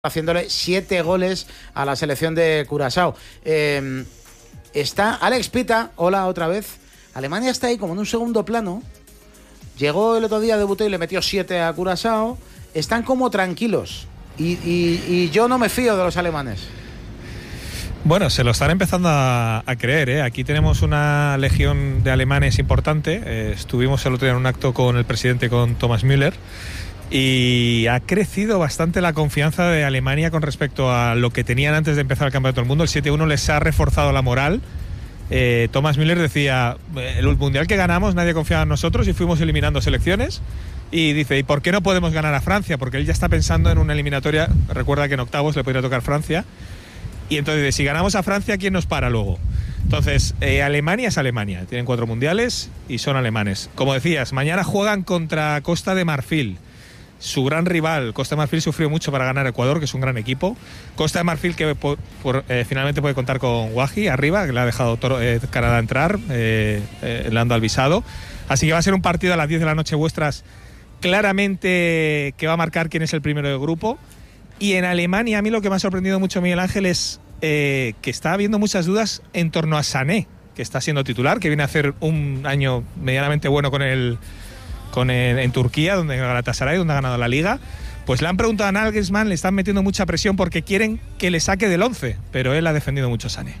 haciéndole 7 goles a la selección de Curazao. Está Alex Pita, hola otra vez. Alemania está ahí como en un segundo plano. Llegó el otro día, debutó y le metió 7 a Curazao. Están como tranquilos. Y yo no me fío de los alemanes. Bueno, se lo están empezando a creer, ¿eh? Aquí tenemos una legión de alemanes importante. Estuvimos el otro día en un acto con el presidente, con Thomas Müller, y ha crecido bastante la confianza de Alemania con respecto a lo que tenían antes de empezar el Campeonato del Mundo. El 7-1 les ha reforzado la moral. Thomas Müller decía, el Mundial que ganamos nadie confiaba en nosotros y fuimos eliminando selecciones. Y dice, ¿y por qué no podemos ganar a Francia? Porque él ya está pensando en una eliminatoria. Recuerda que en octavos le podría tocar Francia. Y entonces, si ganamos a Francia, ¿quién nos para luego? Entonces, Alemania es Alemania. Tienen 4 mundiales y son alemanes. Como decías, mañana juegan contra Costa de Marfil, su gran rival. Costa de Marfil sufrió mucho para ganar a Ecuador, que es un gran equipo. Costa de Marfil que finalmente puede contar con Wahi arriba, que le ha dejado Canadá entrar, le han dado el visado. Así que va a ser un partido a las 10 de la noche vuestras, claramente, que va a marcar quién es el primero del grupo. Y en Alemania, a mí lo que me ha sorprendido mucho, Miguel Ángel, es que está habiendo muchas dudas en torno a Sané, que está siendo titular, que viene a hacer un año medianamente bueno en Turquía, donde Galatasaray, donde ha ganado la Liga. Pues le han preguntado a Nagelsmann, le están metiendo mucha presión porque quieren que le saque del 11, pero él ha defendido mucho a Sané.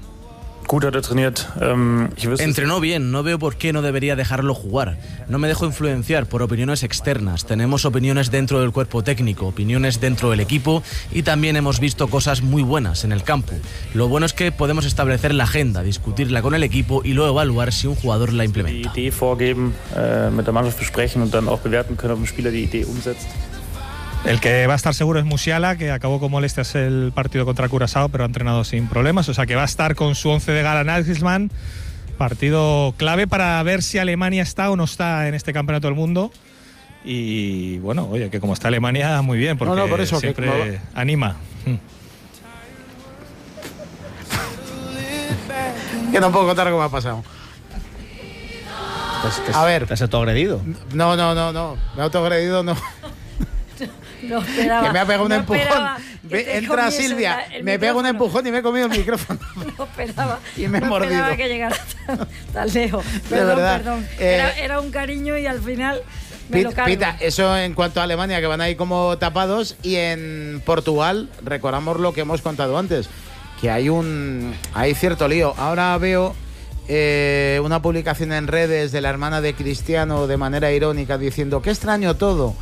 Entrenó bien, no veo por qué no debería dejarlo jugar. No me dejo influenciar por opiniones externas. Tenemos opiniones dentro del cuerpo técnico, opiniones dentro del equipo y también hemos visto cosas muy buenas en el campo. Lo bueno es que podemos establecer la agenda, discutirla con el equipo y luego evaluar si un jugador la implementa. El que va a estar seguro es Musiala, que acabó con molestias el partido contra Curazao, pero ha entrenado sin problemas. O sea que va a estar con su 11 de gala Nagelsmann. Partido clave para ver si Alemania está o no está en este Campeonato del Mundo. Y bueno, oye, que como está Alemania, muy bien, porque por eso, siempre anima. Que no puedo contar cómo ha pasado. A ver. ¿Te has autoagredido? No. Me he autoagredido, no. No esperaba, que me ha pegado un empujón. Entra Silvia, me pega un empujón y me he comido el micrófono. No esperaba. Y me he mordido. No esperaba que llegara tan lejos. Perdón. Era un cariño y al final me lo cargo. Pita, eso en cuanto a Alemania, que van ahí como tapados. Y en Portugal, recordamos lo que hemos contado antes, que hay cierto lío. Ahora veo una publicación en redes de la hermana de Cristiano de manera irónica diciendo, qué extraño todo.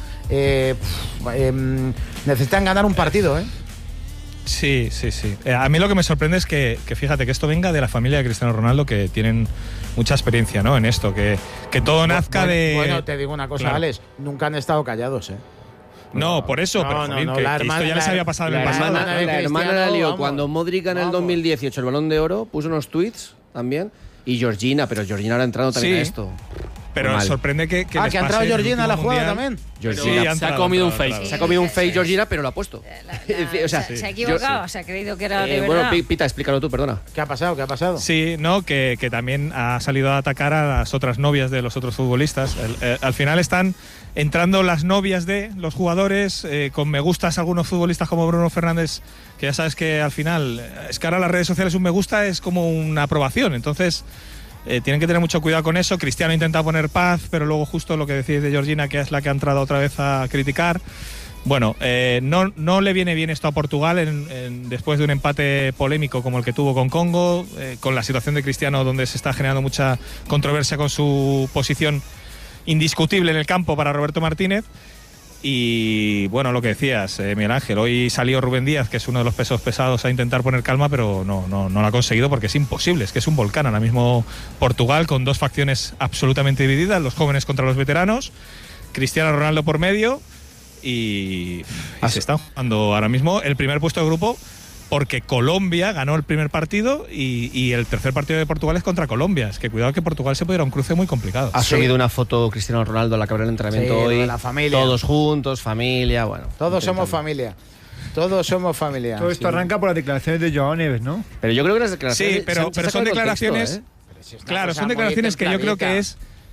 Necesitan ganar un partido, ¿eh? Sí. A mí lo que me sorprende es que fíjate que esto venga de la familia de Cristiano Ronaldo, que tienen mucha experiencia, ¿no? En esto, que todo nazca de... Bueno, te digo una cosa, claro. Alex, nunca han estado callados, ¿eh? No, por eso, pero la hermana, esto ya les había pasado en el pasado. La hermana la lió cuando Modric en el 2018, el Balón de Oro, puso unos tweets también. Y Georgina, pero Georgina ahora ha entrado también a esto. Pero mal. Sorprende que que ha entrado Georgina a la jugada también. Georgina se ha comido un fake. Se ha comido un fake Georgina, pero lo ha puesto. Se ha equivocado, se ha creído que era de verdad. Bueno, Pita, explícalo tú, perdona. ¿Qué ha pasado? Sí, no, que también ha salido a atacar a las otras novias de los otros futbolistas. Al final están entrando las novias de los jugadores, con me gustas algunos futbolistas como Bruno Fernández, que ya sabes que al final, es que ahora las redes sociales un me gusta es como una aprobación, entonces... tienen que tener mucho cuidado con eso. Cristiano intenta poner paz, pero luego justo lo que decís de Georgina, que es la que ha entrado otra vez a criticar. Bueno, no le viene bien esto a Portugal después de un empate polémico como el que tuvo con Congo, con la situación de Cristiano, donde se está generando mucha controversia con su posición indiscutible en el campo para Roberto Martínez. Y bueno, lo que decías, Miguel Ángel, hoy salió Rubén Díaz, que es uno de los pesos pesados, a intentar poner calma, pero no lo ha conseguido porque es imposible, es que es un volcán ahora mismo Portugal, con 2 facciones absolutamente divididas, los jóvenes contra los veteranos, Cristiano Ronaldo por medio y se está jugando ahora mismo el primer puesto de grupo, porque Colombia ganó el primer partido y el tercer partido de Portugal es contra Colombia. Es que cuidado que Portugal se puede ir a un cruce muy complicado. Ha subido una foto Cristiano Ronaldo a la que abrió el entrenamiento hoy. De la familia. Todos juntos, familia, bueno. Todos somos familia. Todo esto arranca por las declaraciones de Joao Neves, ¿no? Pero yo creo que las declaraciones... Sí, pero son declaraciones... Contexto, claro, son declaraciones que yo creo que es...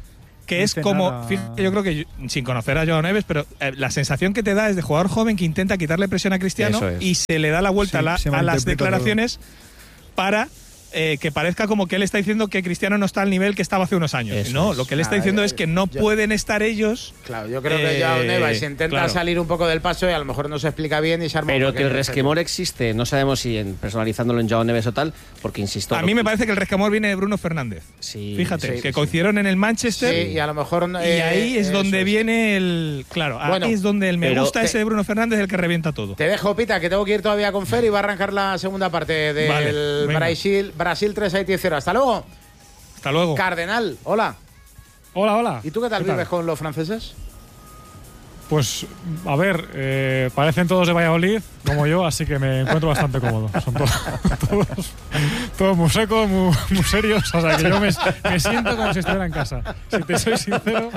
que es como, yo creo que sin conocer a Joao Neves, pero la sensación que te da es de jugador joven que intenta quitarle presión a Cristiano y se le da la vuelta a las declaraciones para que parezca como que él está diciendo que Cristiano no está al nivel que estaba hace unos años. No, lo que él está diciendo es que no pueden estar ellos. Claro, yo creo que Joao Neves intenta salir un poco del paso y a lo mejor no se explica bien y se arma. Pero que el resquemor existe, no sabemos si personalizándolo en Joao Neves o tal, porque insisto. A mí me parece que el resquemor viene de Bruno Fernández. Sí, fíjate, que coincidieron en el Manchester. Sí, y a lo mejor. Y ahí es donde viene el. Claro, ahí es donde el me gusta ese de Bruno Fernández, el que revienta todo. Te dejo, Pita, que tengo que ir todavía con Fer y va a arrancar la segunda parte del Brasil 3 Haití 0. Hasta luego. Hasta luego. Cardenal, hola. Hola. ¿Y tú qué tal vives con los franceses? Pues, a ver, parecen todos de Valladolid, como yo, así que me encuentro bastante cómodo. Son todos muy secos, muy serios, o sea que yo me siento como si estuviera en casa. Si te soy sincero.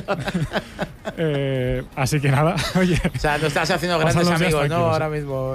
Así que nada, oye. O sea, tú estás haciendo grandes amigos, ¿no? Ahora mismo.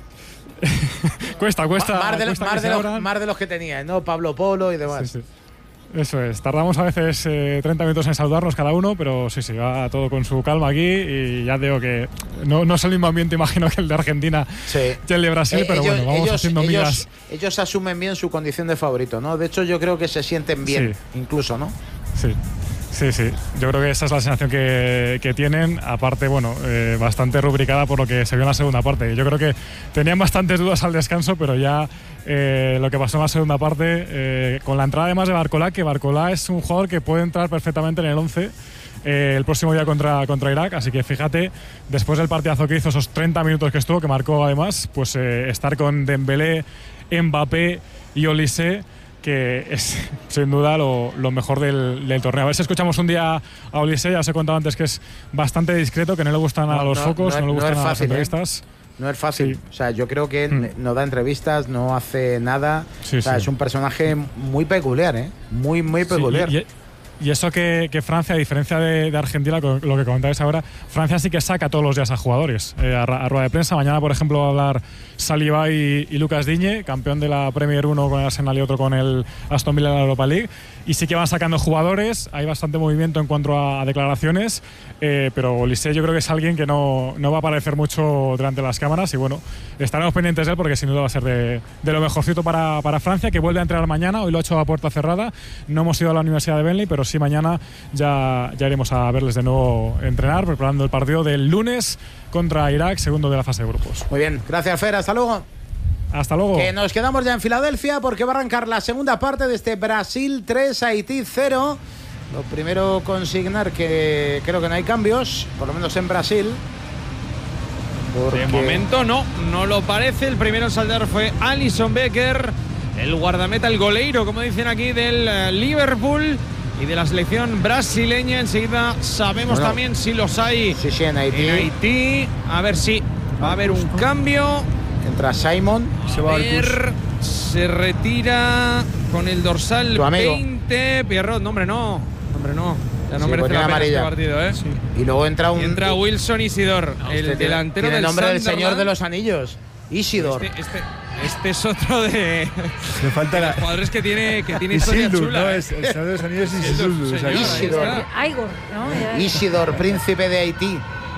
Cuesta. Más de los que tenías, ¿no? Pablo Polo y demás. Sí. Eso es. Tardamos a veces 30 minutos en saludarnos cada uno, pero sí, va todo con su calma aquí y ya digo que no es el mismo ambiente, imagino, que el de Argentina y el de Brasil, pero bueno, vamos haciendo migas. Ellos asumen bien su condición de favorito, ¿no? De hecho, yo creo que se sienten bien, incluso, ¿no? Sí. Yo creo que esa es la sensación que tienen. Aparte, bueno, bastante rubricada por lo que se vio en la segunda parte. Yo creo que tenían bastantes dudas al descanso, pero ya lo que pasó en la segunda parte, con la entrada además de Barcola, que Barcola es un jugador que puede entrar perfectamente en el 11 el próximo día contra Irak. Así que fíjate, después del partidazo que hizo, esos 30 minutos que estuvo, que marcó además, pues estar con Dembélé, Mbappé y Olise, que es sin duda lo mejor del torneo. A ver si escuchamos un día a Olise. Ya os he contado antes que es bastante discreto, que no le gustan a los focos, no le gustan a las entrevistas. No es fácil. O sea, yo creo que no da entrevistas, no hace nada. Es un personaje muy peculiar, muy peculiar. Y eso que Francia, a diferencia de Argentina, lo que comentáis ahora, Francia sí que saca todos los días a jugadores a rueda de prensa. Mañana, por ejemplo, va a hablar Saliba y Lucas Digne, campeón de la Premier, uno con el Arsenal y otro con el Aston Villa en la Europa League. Y sí que van sacando jugadores, hay bastante movimiento en cuanto a declaraciones, pero Olise yo creo que es alguien que no va a aparecer mucho delante de las cámaras y bueno, estaremos pendientes de él porque sin duda va a ser de lo mejorcito para Francia, que vuelve a entrenar mañana. Hoy lo ha hecho a puerta cerrada, no hemos ido a la Universidad de Burnley, pero sí mañana ya iremos a verles de nuevo entrenar, preparando el partido del lunes contra Irak, segundo de la fase de grupos. Muy bien, gracias Fer, hasta luego. Hasta luego. Que nos quedamos ya en Filadelfia porque va a arrancar la segunda parte de este Brasil 3 Haití 0. Lo primero, consignar que creo que no hay cambios, por lo menos en Brasil. De momento no lo parece. El primero en saltar fue Alisson Becker, el guardameta, el goleiro, como dicen aquí, del Liverpool y de la selección brasileña. Enseguida sabemos también si los hay en Haití. A ver si va a haber un cambio. Entra Simon, se retira con el dorsal 20. Pierrot, nombre no. Ya no merece la pena este partido, Y luego entra Wilson Isidor, el delantero del nombre del Sunderland. Señor de los Anillos. Isidor. Este es otro de los jugadores que tiene historia chula. ¿no? El Señor de los Anillos es Isidor. Igor, ¿no? Isidor, príncipe de Haití.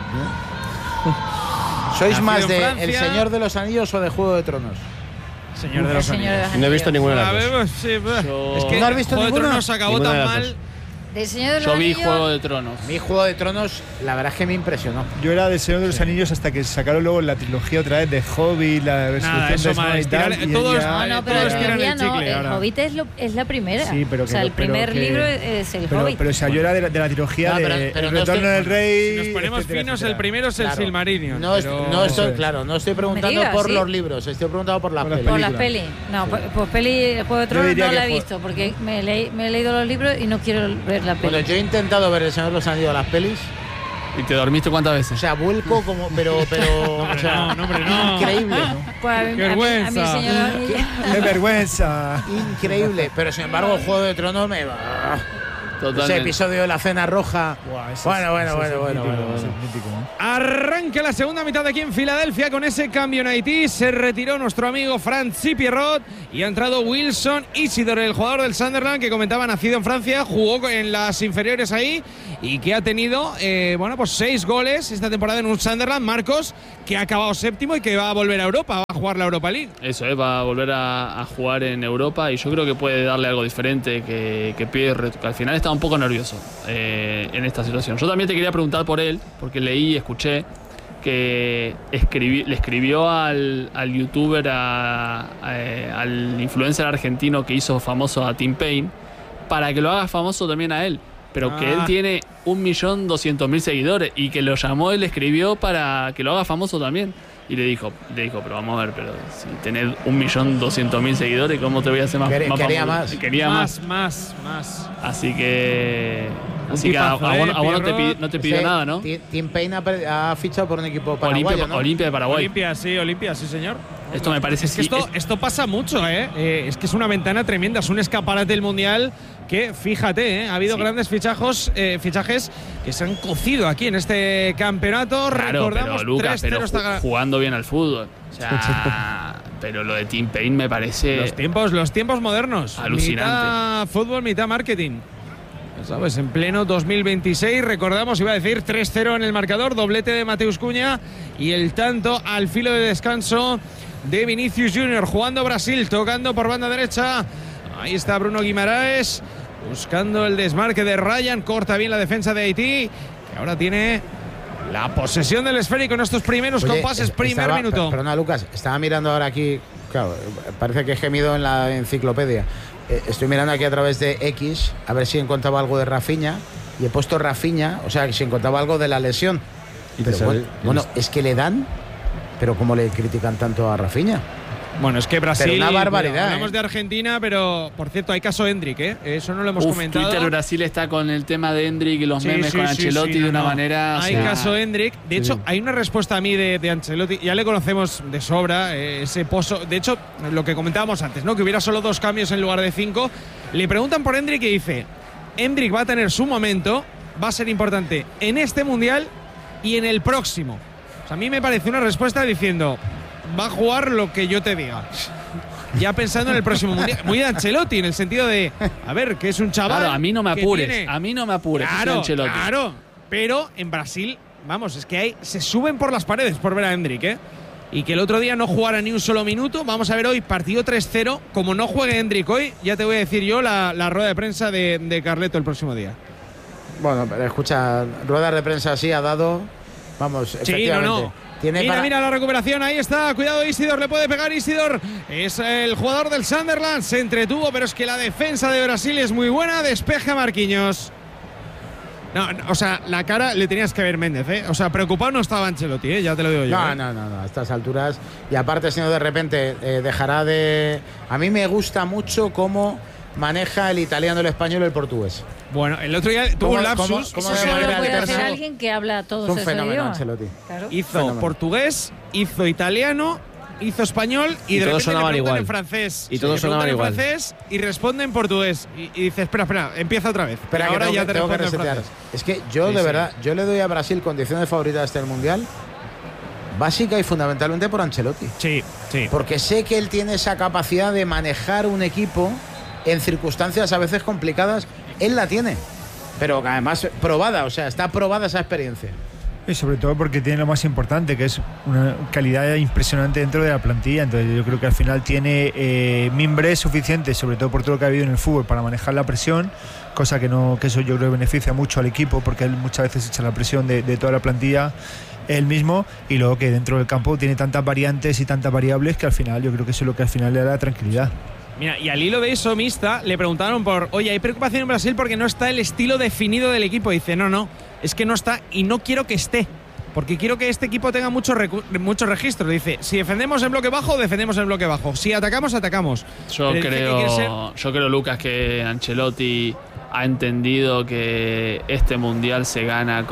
¿Sois más de El Señor de los Anillos o de Juego de Tronos? Señor de los Anillos. No he visto ninguna de las dos. Es que ¿No has visto Juego de ninguna? Tronos acabó tan mal. Del Señor de los Yo vi Anillos. Juego de Tronos. Mi Juego de Tronos, la verdad es que me impresionó. Yo era del Señor de los Anillos hasta que sacaron luego la trilogía otra vez de Hobbit, la resurrección de Smaug y tal. Todos tiran el chicle. El Hobbit es la primera. Sí, pero o sea, el primer libro es el Hobbit. Pero o sea, yo era de la trilogía de El Retorno del Rey. Si nos ponemos finos, el primero es el Silmarillion. No estoy preguntando por los libros, estoy preguntando por las pelis. Por las pelis. No, pues peli, Juego de Tronos no la he visto porque me he leído los libros y no quiero ver la peli. Bueno, yo he intentado ver El Señor de los Anillos, las pelis. ¿Y te dormiste cuántas veces? O sea, vuelco como, pero o sea, no. Increíble, ¿no? Pues ¡Qué vergüenza! A mí, señor, ¡Qué vergüenza! Increíble, pero sin embargo el Juego de Tronos me va. Totalmente. Ese episodio de la cena roja. Bueno. Arranca la segunda mitad aquí en Filadelfia con ese cambio en Haití. Se retiró nuestro amigo Francis Pierrot y ha entrado Wilson Isidore, el jugador del Sunderland que comentaba, nacido en Francia, jugó en las inferiores ahí y que ha tenido 6 goles esta temporada en un Sunderland, Marcos, que ha acabado séptimo y que va a volver a Europa, va a jugar la Europa League. Eso es, va a volver a jugar en Europa y yo creo que puede darle algo diferente que Pierre, que al final estaba un poco nervioso en esta situación. Yo también te quería preguntar por él, porque leí y escuché que le escribió al youtuber, al influencer argentino que hizo famoso a Tim Payne, para que lo haga famoso también a él. Pero que él tiene 1.200.000 seguidores y que lo llamó y le escribió para que lo haga famoso también. Y le dijo, pero vamos a ver, pero si tenés 1.200.000 seguidores, ¿cómo te voy a hacer más? Quería más. Quería más. Así que a vos no te pidió nada, ¿no? Tim Payne ha fichado por un equipo paraguayo, ¿no? Olimpia de Paraguay. Olimpia, sí, señor. Esto me parece que esto pasa mucho, es que es una ventana tremenda, es un escaparate del Mundial que, fíjate, ha habido grandes fichajes que se han cocido aquí en este campeonato. Claro, recordamos, pero Lucas, jugando bien al fútbol. O sea, pero lo de Tim Payne me parece los tiempos modernos. Alucinante. Mitad fútbol, mitad marketing. ¿Sabes? En pleno 2026, recordamos, iba a decir 3-0 en el marcador, doblete de Mateus Cunha y el tanto al filo de descanso de Vinicius Junior, jugando Brasil, tocando por banda derecha. Ahí está Bruno Guimaraes, buscando el desmarque de Ryan, corta bien la defensa de Haití, que ahora tiene la posesión del esférico en estos primeros compases, primer minuto. Perdona, Lucas, estaba mirando ahora aquí, claro, parece que he gemido en la enciclopedia. Estoy mirando aquí a través de X a ver si encontraba algo de Rafinha y he puesto Rafinha, o sea, si encontraba algo de la lesión. Bueno, es que le dan, pero ¿cómo le critican tanto a Rafinha? Bueno, es que Brasil… Pero una barbaridad. Hablamos de Argentina, pero por cierto, hay caso Endrick, Eso no lo hemos comentado. Twitter Brasil está con el tema de Endrick y los memes con Ancelotti de una manera… Hay caso Endrick. De hecho, hay una respuesta a mí de Ancelotti. Ya le conocemos de sobra, ese pozo. De hecho, lo que comentábamos antes, ¿no? Que hubiera solo 2 cambios en lugar de 5. Le preguntan por Endrick y dice: Endrick va a tener su momento, va a ser importante en este Mundial y en el próximo. O sea, a mí me parece una respuesta diciendo… va a jugar lo que yo te diga. Ya pensando en el próximo mundial. Muy de Ancelotti, en el sentido de, a ver, que es un chaval. Claro, a mí no me apures. A mí no me apures. Claro. Pero en Brasil, vamos, es que se suben por las paredes por ver a Endrick, Y que el otro día no jugara ni un solo minuto. Vamos a ver hoy, partido 3-0. Como no juegue Endrick hoy, ya te voy a decir yo la rueda de prensa de Carleto el próximo día. Bueno, pero escucha, ruedas de prensa así ha dado. Vamos, efectivamente. No. Mira la recuperación, ahí está, cuidado Isidor, le puede pegar Isidor, es el jugador del Sunderland, se entretuvo, pero es que la defensa de Brasil es muy buena, despeja Marquinhos. No, o sea, la cara le tenías que ver Méndez, O sea, preocupado no estaba Ancelotti, ya te lo digo yo. No, a estas alturas, y aparte si no de repente dejará de… A mí me gusta mucho cómo maneja el italiano, el español y el portugués. Bueno, el otro día tuvo un lapsus. ¿Cómo eso solo puede hacer alguien que habla todos esos idiomas? Claro. Hizo portugués, hizo italiano, hizo español y de repente le preguntan en francés. Y todos sonaban igual. En francés y responde en portugués. Y dice, espera, empieza otra vez. Espera, ahora ya te respondo en francés. Es que yo, de verdad, yo le doy a Brasil condiciones favoritas del Mundial, básica y fundamentalmente por Ancelotti. Sí. Porque sé que él tiene esa capacidad de manejar un equipo en circunstancias a veces complicadas. Él la tiene, pero además probada, o sea, está probada esa experiencia. Y sobre todo porque tiene lo más importante, que es una calidad impresionante dentro de la plantilla. Entonces yo creo que al final tiene mimbres suficientes, sobre todo por todo lo que ha habido en el fútbol, para manejar la presión, cosa que eso yo creo que beneficia mucho al equipo, porque él muchas veces echa la presión de toda la plantilla él mismo, y luego que dentro del campo tiene tantas variantes y tantas variables que al final yo creo que eso es lo que al final le da la tranquilidad. Mira, y al hilo de eso, Mista, le preguntaron oye, hay preocupación en Brasil porque no está el estilo definido del equipo. Dice, no, es que no está y no quiero que esté, porque quiero que este equipo tenga mucho registro. Dice, si defendemos en bloque bajo, defendemos en bloque bajo. Si atacamos, atacamos. Yo creo, Lucas, que Ancelotti ha entendido que este Mundial se gana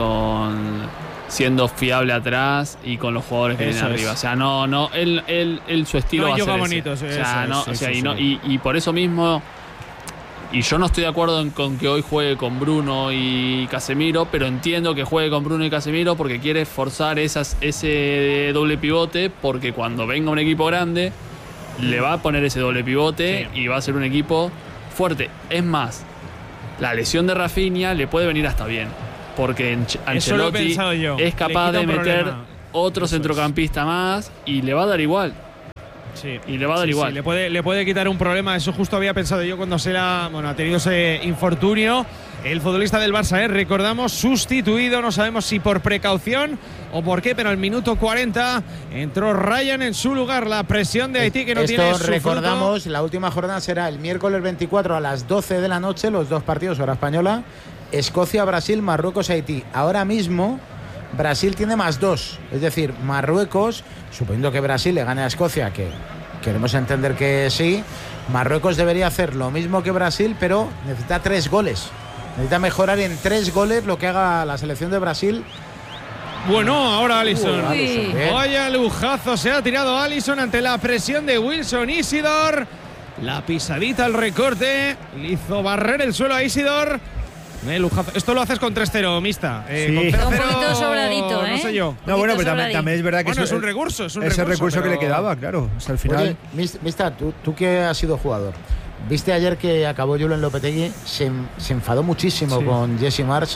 siendo fiable atrás y con los jugadores que vienen arriba. O sea, él su estilo va a ser bonito, ese. Y por eso mismo Y yo no estoy de acuerdo con que hoy juegue con Bruno y Casemiro, pero entiendo que juegue con Bruno y Casemiro porque quiere forzar ese doble pivote, porque cuando venga un equipo grande le va a poner ese doble pivote y va a ser un equipo fuerte. Es más, la lesión de Rafinha le puede venir hasta bien, porque Ancelotti es capaz de meter otro centrocampista más y le va a dar igual. Sí. Y le va a dar igual. Sí, le puede quitar un problema. Eso justo había pensado yo cuando ha tenido ese infortunio. El futbolista del Barça, recordamos, sustituido, no sabemos si por precaución o por qué, pero al minuto 40 entró Ryan en su lugar. La presión de Haití que no tiene su recordamos, fruto. La última jornada será el miércoles 24 a las 12 de la noche, los dos partidos, hora española, Escocia, Brasil, Marruecos, Haití. Ahora mismo Brasil tiene +2, es decir, Marruecos, suponiendo que Brasil le gane a Escocia, que queremos entender que sí, Marruecos debería hacer lo mismo que Brasil, pero necesita 3 goles. Necesita mejorar en 3 goles lo que haga la selección de Brasil. Bueno, ahora Alisson. Alisson, vaya lujazo, se ha tirado Alisson ante la presión de Wilson Isidor. La pisadita al recorte, le hizo barrer el suelo a Isidor. Esto lo haces con 3-0, Mista. Sí. Con 0-0, un poquito sobradito, ¿eh? No sé yo. No, bueno, pero también es verdad que bueno, es un recurso. Es el recurso que le quedaba, claro. O sea, al final. Oye, Mista, tú que has sido jugador, viste ayer que acabó Julen Lopetegui, se enfadó muchísimo con Jesse Marsch.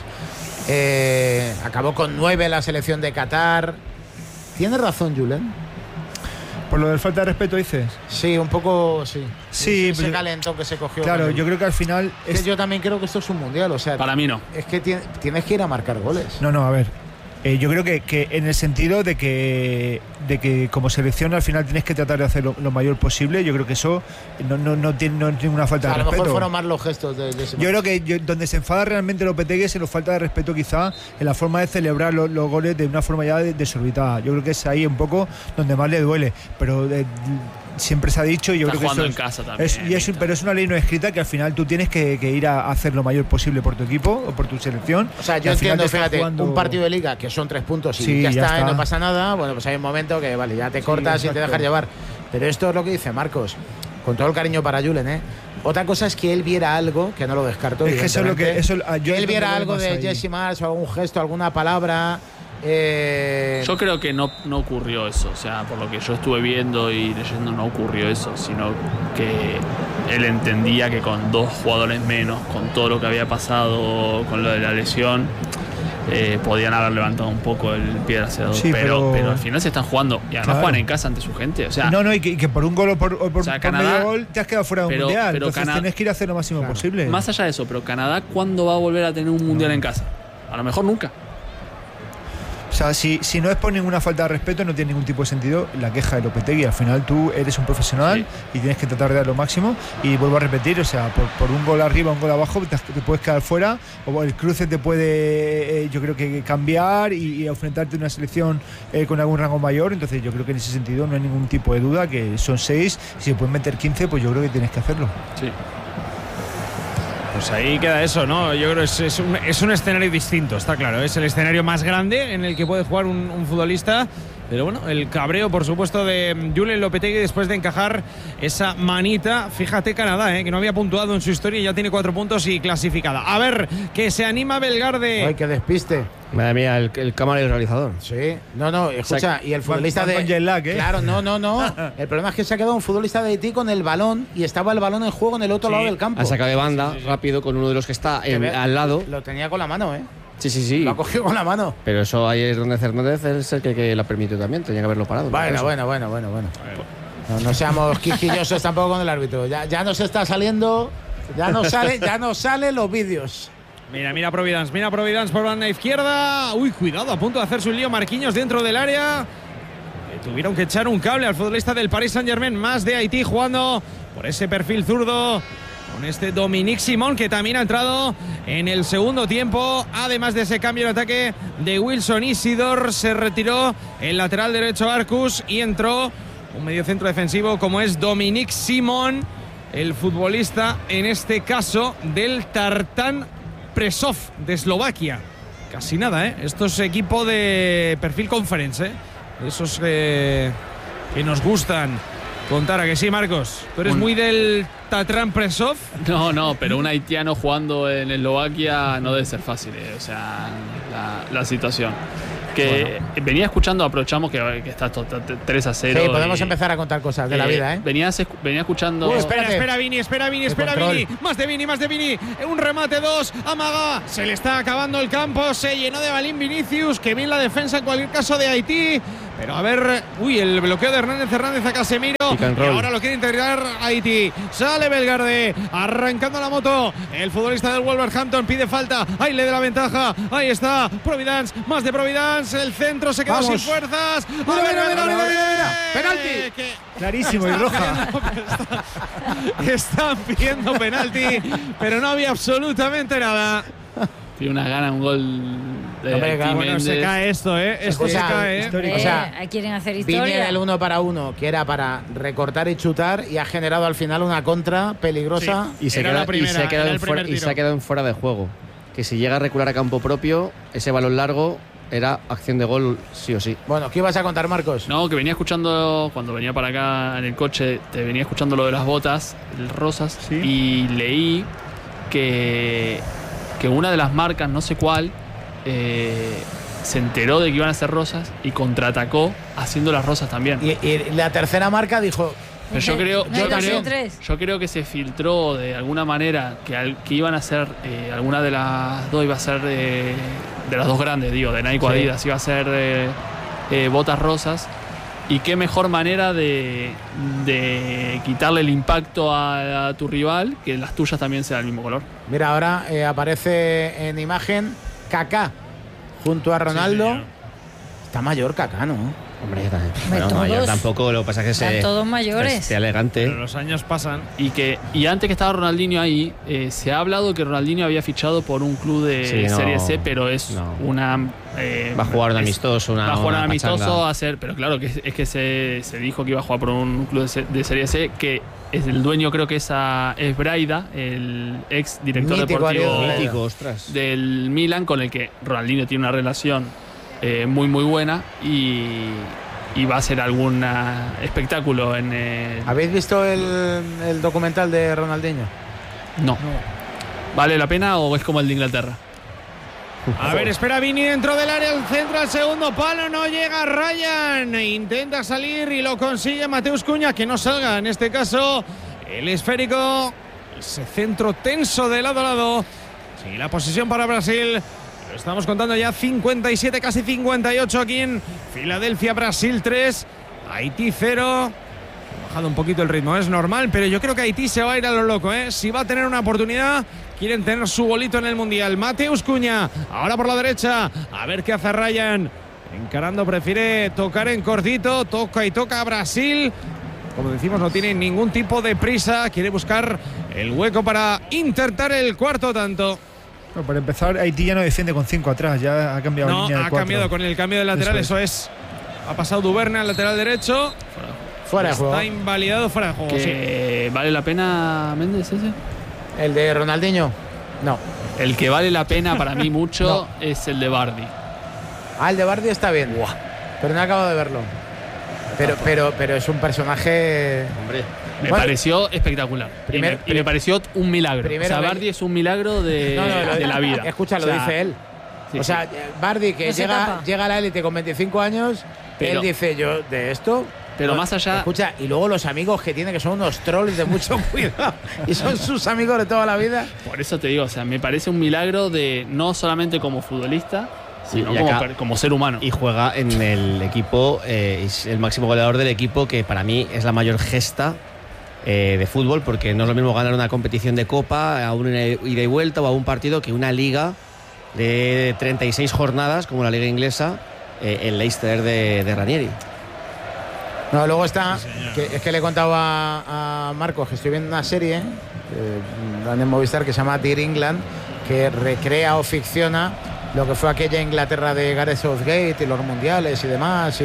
Acabó con 9 la selección de Qatar. ¿Tiene razón Julen? ¿Por lo del falta de respeto dices? Sí, un poco, sí. Sí, ese calentón que se cogió. Claro, yo creo que al final. Yo también creo que esto es un mundial, o sea. Para mí no. Es que tienes que ir a marcar goles. No, a ver. Yo creo que en el sentido de que como selección al final tienes que tratar de hacer lo mayor posible. Yo creo que eso no tiene ninguna falta de respeto. A lo mejor fueron más los gestos de ese. Yo creo que donde se enfada realmente Lopetegui es en la falta de respeto, quizá en la forma de celebrar los goles de una forma ya desorbitada. Yo creo que es ahí un poco donde más le duele. Pero siempre se ha dicho, y yo creo que eso en casa también, pero es una ley no escrita que al final tú tienes que ir a hacer lo mayor posible por tu equipo o por tu selección. O sea, yo entiendo, fíjate, un partido de liga que son 3 puntos y ya está, y no pasa nada. Bueno, pues hay un momento que vale, ya te cortas y te dejas llevar. Pero esto es lo que dice Marcos, con todo el cariño para Julen, Otra cosa es que él viera algo, que no lo descarto. Es que eso es lo que. Que él viera algo de Jesse Marsch, o algún gesto, alguna palabra. Yo creo que no ocurrió eso, o sea, por lo que yo estuve viendo y leyendo no ocurrió eso, sino que él entendía que con 2 jugadores menos, con todo lo que había pasado con lo de la lesión, podían haber levantado un poco el pie del acelerador, pero al final se están jugando y además juegan en casa ante su gente, o sea, y que por un gol o por Canadá, medio gol te has quedado fuera de un mundial, entonces tienes que ir a hacer lo máximo posible. Más allá de eso, pero Canadá, ¿cuándo va a volver a tener un mundial en casa? A lo mejor nunca. O sea, si no es por ninguna falta de respeto, no tiene ningún tipo de sentido la queja de Lopetegui. Al final tú eres un profesional y tienes que tratar de dar lo máximo. Y vuelvo a repetir, o sea, por un gol arriba, un gol abajo, te puedes quedar fuera, o el cruce te puede, yo creo que cambiar y enfrentarte a una selección con algún rango mayor. Entonces yo creo que en ese sentido no hay ningún tipo de duda, que son 6, si se pueden meter 15, pues yo creo que tienes que hacerlo. Sí. Pues ahí queda eso, ¿no? Yo creo que es un escenario distinto, está claro. Es el escenario más grande en el que puede jugar un futbolista. Pero bueno, el cabreo, por supuesto, de Julen Lopetegui después de encajar esa manita. Fíjate Canadá, que no había puntuado en su historia y ya tiene 4 puntos y clasificada. A ver, que se anima Belgarde. Ay, qué despiste. Madre mía, el cámara y el realizador. Sí, no, escucha, y el futbolista de... Claro, no. El problema es que se ha quedado un futbolista de Haití con el balón y estaba el balón en juego en el otro lado del campo. Ha sacado de banda rápido con uno de los que está al lado. Lo tenía con la mano, Sí. Lo ha cogido con la mano. Pero eso ahí es donde Fernández es el que la permitió también. Tenía que haberlo parado. Bueno. No seamos quisquillosos tampoco con el árbitro. Ya nos está saliendo. Ya no salen los vídeos. Mira Providence por banda izquierda. Uy, cuidado, a punto de hacerse un lío Marquinhos dentro del área. Tuvieron que echar un cable al futbolista del Paris Saint-Germain, más de Haití, jugando por ese perfil zurdo con este Dominique Simon, que también ha entrado en el segundo tiempo. Además de ese cambio en ataque de Wilson Isidor, se retiró el lateral derecho Arcus y entró un mediocentro defensivo como es Dominique Simon, el futbolista en este caso del Tartan Presov de Eslovaquia. Casi nada, Esto es equipo de perfil conference, esos que nos gustan. Contar, ¿a que sí, Marcos? ¿Tú eres muy del Tatran Presov? No, pero un haitiano jugando en Eslovaquia no debe ser fácil, o sea, la situación. Que venía escuchando, aprovechamos que está 3-0. Sí, podemos empezar a contar cosas de la vida, ¿eh? Venía escuchando. Espera, Vini. Más de Vini. Un remate, 2. Amaga. Se le está acabando el campo. Se llenó de balín Vinicius. Que bien la defensa en cualquier caso de Haití. Pero a ver. El bloqueo de Hernández a Casemiro. Y ahora lo quiere integrar Haití. Sale Belgarde. Arrancando la moto. El futbolista del Wolverhampton pide falta. Ahí le da la ventaja. Ahí está. Providence. Más de Providence. El centro se quedó sin fuerzas. Mira. Penalti. Clarísimo y roja. Están pidiendo penalti, pero no había absolutamente nada. Tiene una gana, un gol de Haití. Bueno, se cae esto, Esto se cae, O sea, quieren hacer historia. Viene el 1 para 1, que era para recortar y chutar, y ha generado al final una contra peligrosa. Sí. Y se ha quedado en fuera de juego. Que si llega a recular a campo propio, ese balón largo era acción de gol sí o sí. Bueno, ¿qué ibas a contar, Marcos? No, que venía escuchando, cuando venía para acá en el coche, te venía escuchando lo de las botas, el rosas, ¿sí? Y leí que una de las marcas, no sé cuál, se enteró de que iban a ser rosas y contraatacó haciendo las rosas también. Y la tercera marca dijo... Pero yo creo que se filtró de alguna manera que iban a ser, alguna de las dos iba a ser de las dos grandes, digo, de Nike o Adidas, iba a ser botas rosas. Y qué mejor manera de quitarle el impacto a tu rival que las tuyas también sean del mismo color. Mira, ahora aparece en imagen Kaká junto a Ronaldo. Sí, está mayor Kaká, ¿no? Hombre, mayor tampoco, lo que pasa es que están todos mayores. Esté elegante. Pero los años pasan. Y antes que estaba Ronaldinho ahí, se ha hablado que Ronaldinho había fichado por un club de Serie C, pero es una... va a jugar un amistoso, va a jugar un amistoso, pero claro, que es que se dijo que iba a jugar por un club de Serie C, que es el dueño, creo que es Braida, el ex director deportivo del Milan, con el que Ronaldinho tiene una relación muy muy buena y va a ser algún espectáculo en ¿Habéis visto el documental de Ronaldinho? No. ¿Vale la pena o es como el de Inglaterra? A ver, espera Vini dentro del área, el centro al segundo palo, no llega Ryan, intenta salir y lo consigue Mateus Cunha, que no salga, en este caso el esférico, ese centro tenso de lado a lado. Sí, la posesión para Brasil. Estamos contando ya 57, casi 58 aquí en Filadelfia, Brasil 3, Haití 0. Ha bajado un poquito el ritmo, es normal, pero yo creo que Haití se va a ir a lo loco, Si va a tener una oportunidad, quieren tener su bolito en el Mundial. Mateus Cunha, ahora por la derecha, a ver qué hace Ryan. Encarando, prefiere tocar en cortito, toca a Brasil. Como decimos, no tiene ningún tipo de prisa, quiere buscar el hueco para intentar el cuarto tanto. Bueno, para empezar, Haití ya no defiende con 5 atrás, ya ha cambiado línea de 4. Ha cambiado con el cambio de lateral, eso es. Ha pasado Duverne al lateral derecho. Fuera de juego. Está invalidado, fuera de juego. ¿Vale la pena, Méndez, ese? ¿El de Ronaldinho? No. El que vale la pena para mí mucho es el de Vardy. El de Vardy está bien. Pero no acabo de verlo. Pero es un personaje... Hombre. Me pareció espectacular. Y me pareció un milagro. Vardy es un milagro de la vida. Escucha, lo dice él. Sí, Vardy, que llega a la élite con 25 años, él dice, yo de esto... Pero más allá... Escucha, y luego los amigos que tiene, que son unos trolls de mucho cuidado, y son sus amigos de toda la vida. Por eso te digo, me parece un milagro de no solamente como futbolista, sino como ser humano. Y juega en el equipo, es el máximo goleador del equipo, que para mí es la mayor gesta de fútbol, porque no es lo mismo ganar una competición de copa a un ida y vuelta o a un partido que una liga de 36 jornadas como la liga inglesa, el Leicester de Ranieri. No, luego está, es que le he contado a Marcos que estoy viendo una serie en Movistar que se llama Dear England, que recrea o ficciona lo que fue aquella Inglaterra de Gareth Southgate y los mundiales y demás,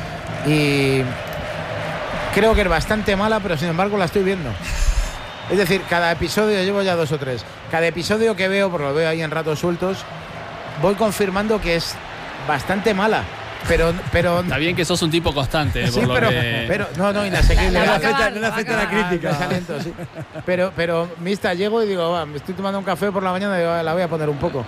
y creo que es bastante mala, pero sin embargo la estoy viendo. Es decir, cada episodio, llevo ya 2 o 3, cada episodio que veo, porque lo veo ahí en ratos sueltos, voy confirmando que es bastante mala. pero está bien que sos un tipo constante, sí, por pero no, inasequible. No acepta la crítica. Talento, sí. Pero mista, llego y digo, me estoy tomando un café por la mañana y digo, la voy a poner un poco.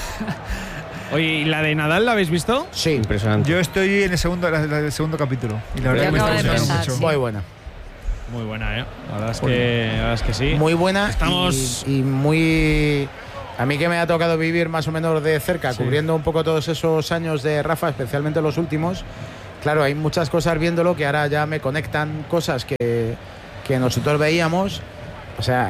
Oye, ¿y la de Nadal la habéis visto? Sí, impresionante. Yo estoy en el segundo capítulo y la verdad que me está gustando mucho. Sí. Muy buena. Muy buena, la verdad es que sí. Muy buena. Estamos y muy. A mí que me ha tocado vivir más o menos de cerca, cubriendo un poco todos esos años de Rafa, especialmente los últimos. Claro, hay muchas cosas viéndolo que ahora ya me conectan cosas que nosotros veíamos. O sea,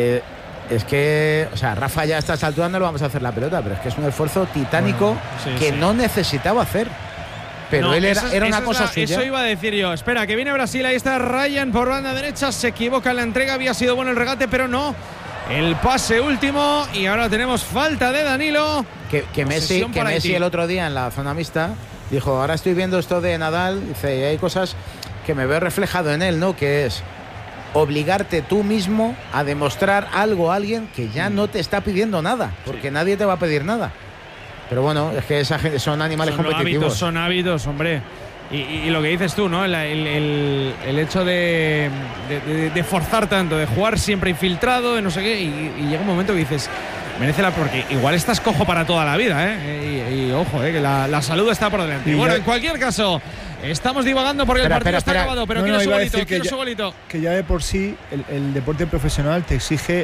es que, o sea, Rafa ya a estas alturas no le vamos a hacer la pelota, pero es que es un esfuerzo titánico no necesitaba hacer. Pero no, él era una cosa suya. Eso iba a decir yo. Espera, que viene Brasil, ahí está Ryan por banda derecha, se equivoca en la entrega, había sido bueno el regate, pero no. El pase último y ahora tenemos falta de Danilo. Que Messi el otro día en la zona mixta dijo, ahora estoy viendo esto de Nadal, dice, hay cosas que me veo reflejado en él, ¿no? Que es obligarte tú mismo a demostrar algo a alguien que ya no te está pidiendo nada, porque nadie te va a pedir nada. Pero bueno, es que esa gente son animales competitivos. Son hábitos, hombre. Y lo que dices tú, ¿no? El hecho de forzar tanto, de jugar siempre infiltrado, de no sé qué, y llega un momento que dices, merece la... Porque igual estás cojo para toda la vida, ¿eh? Y ojo, que la salud está por delante. Y bueno, en cualquier caso, estamos divagando porque el partido está acabado, pero quiero su golito, que ya de por sí el deporte profesional te exige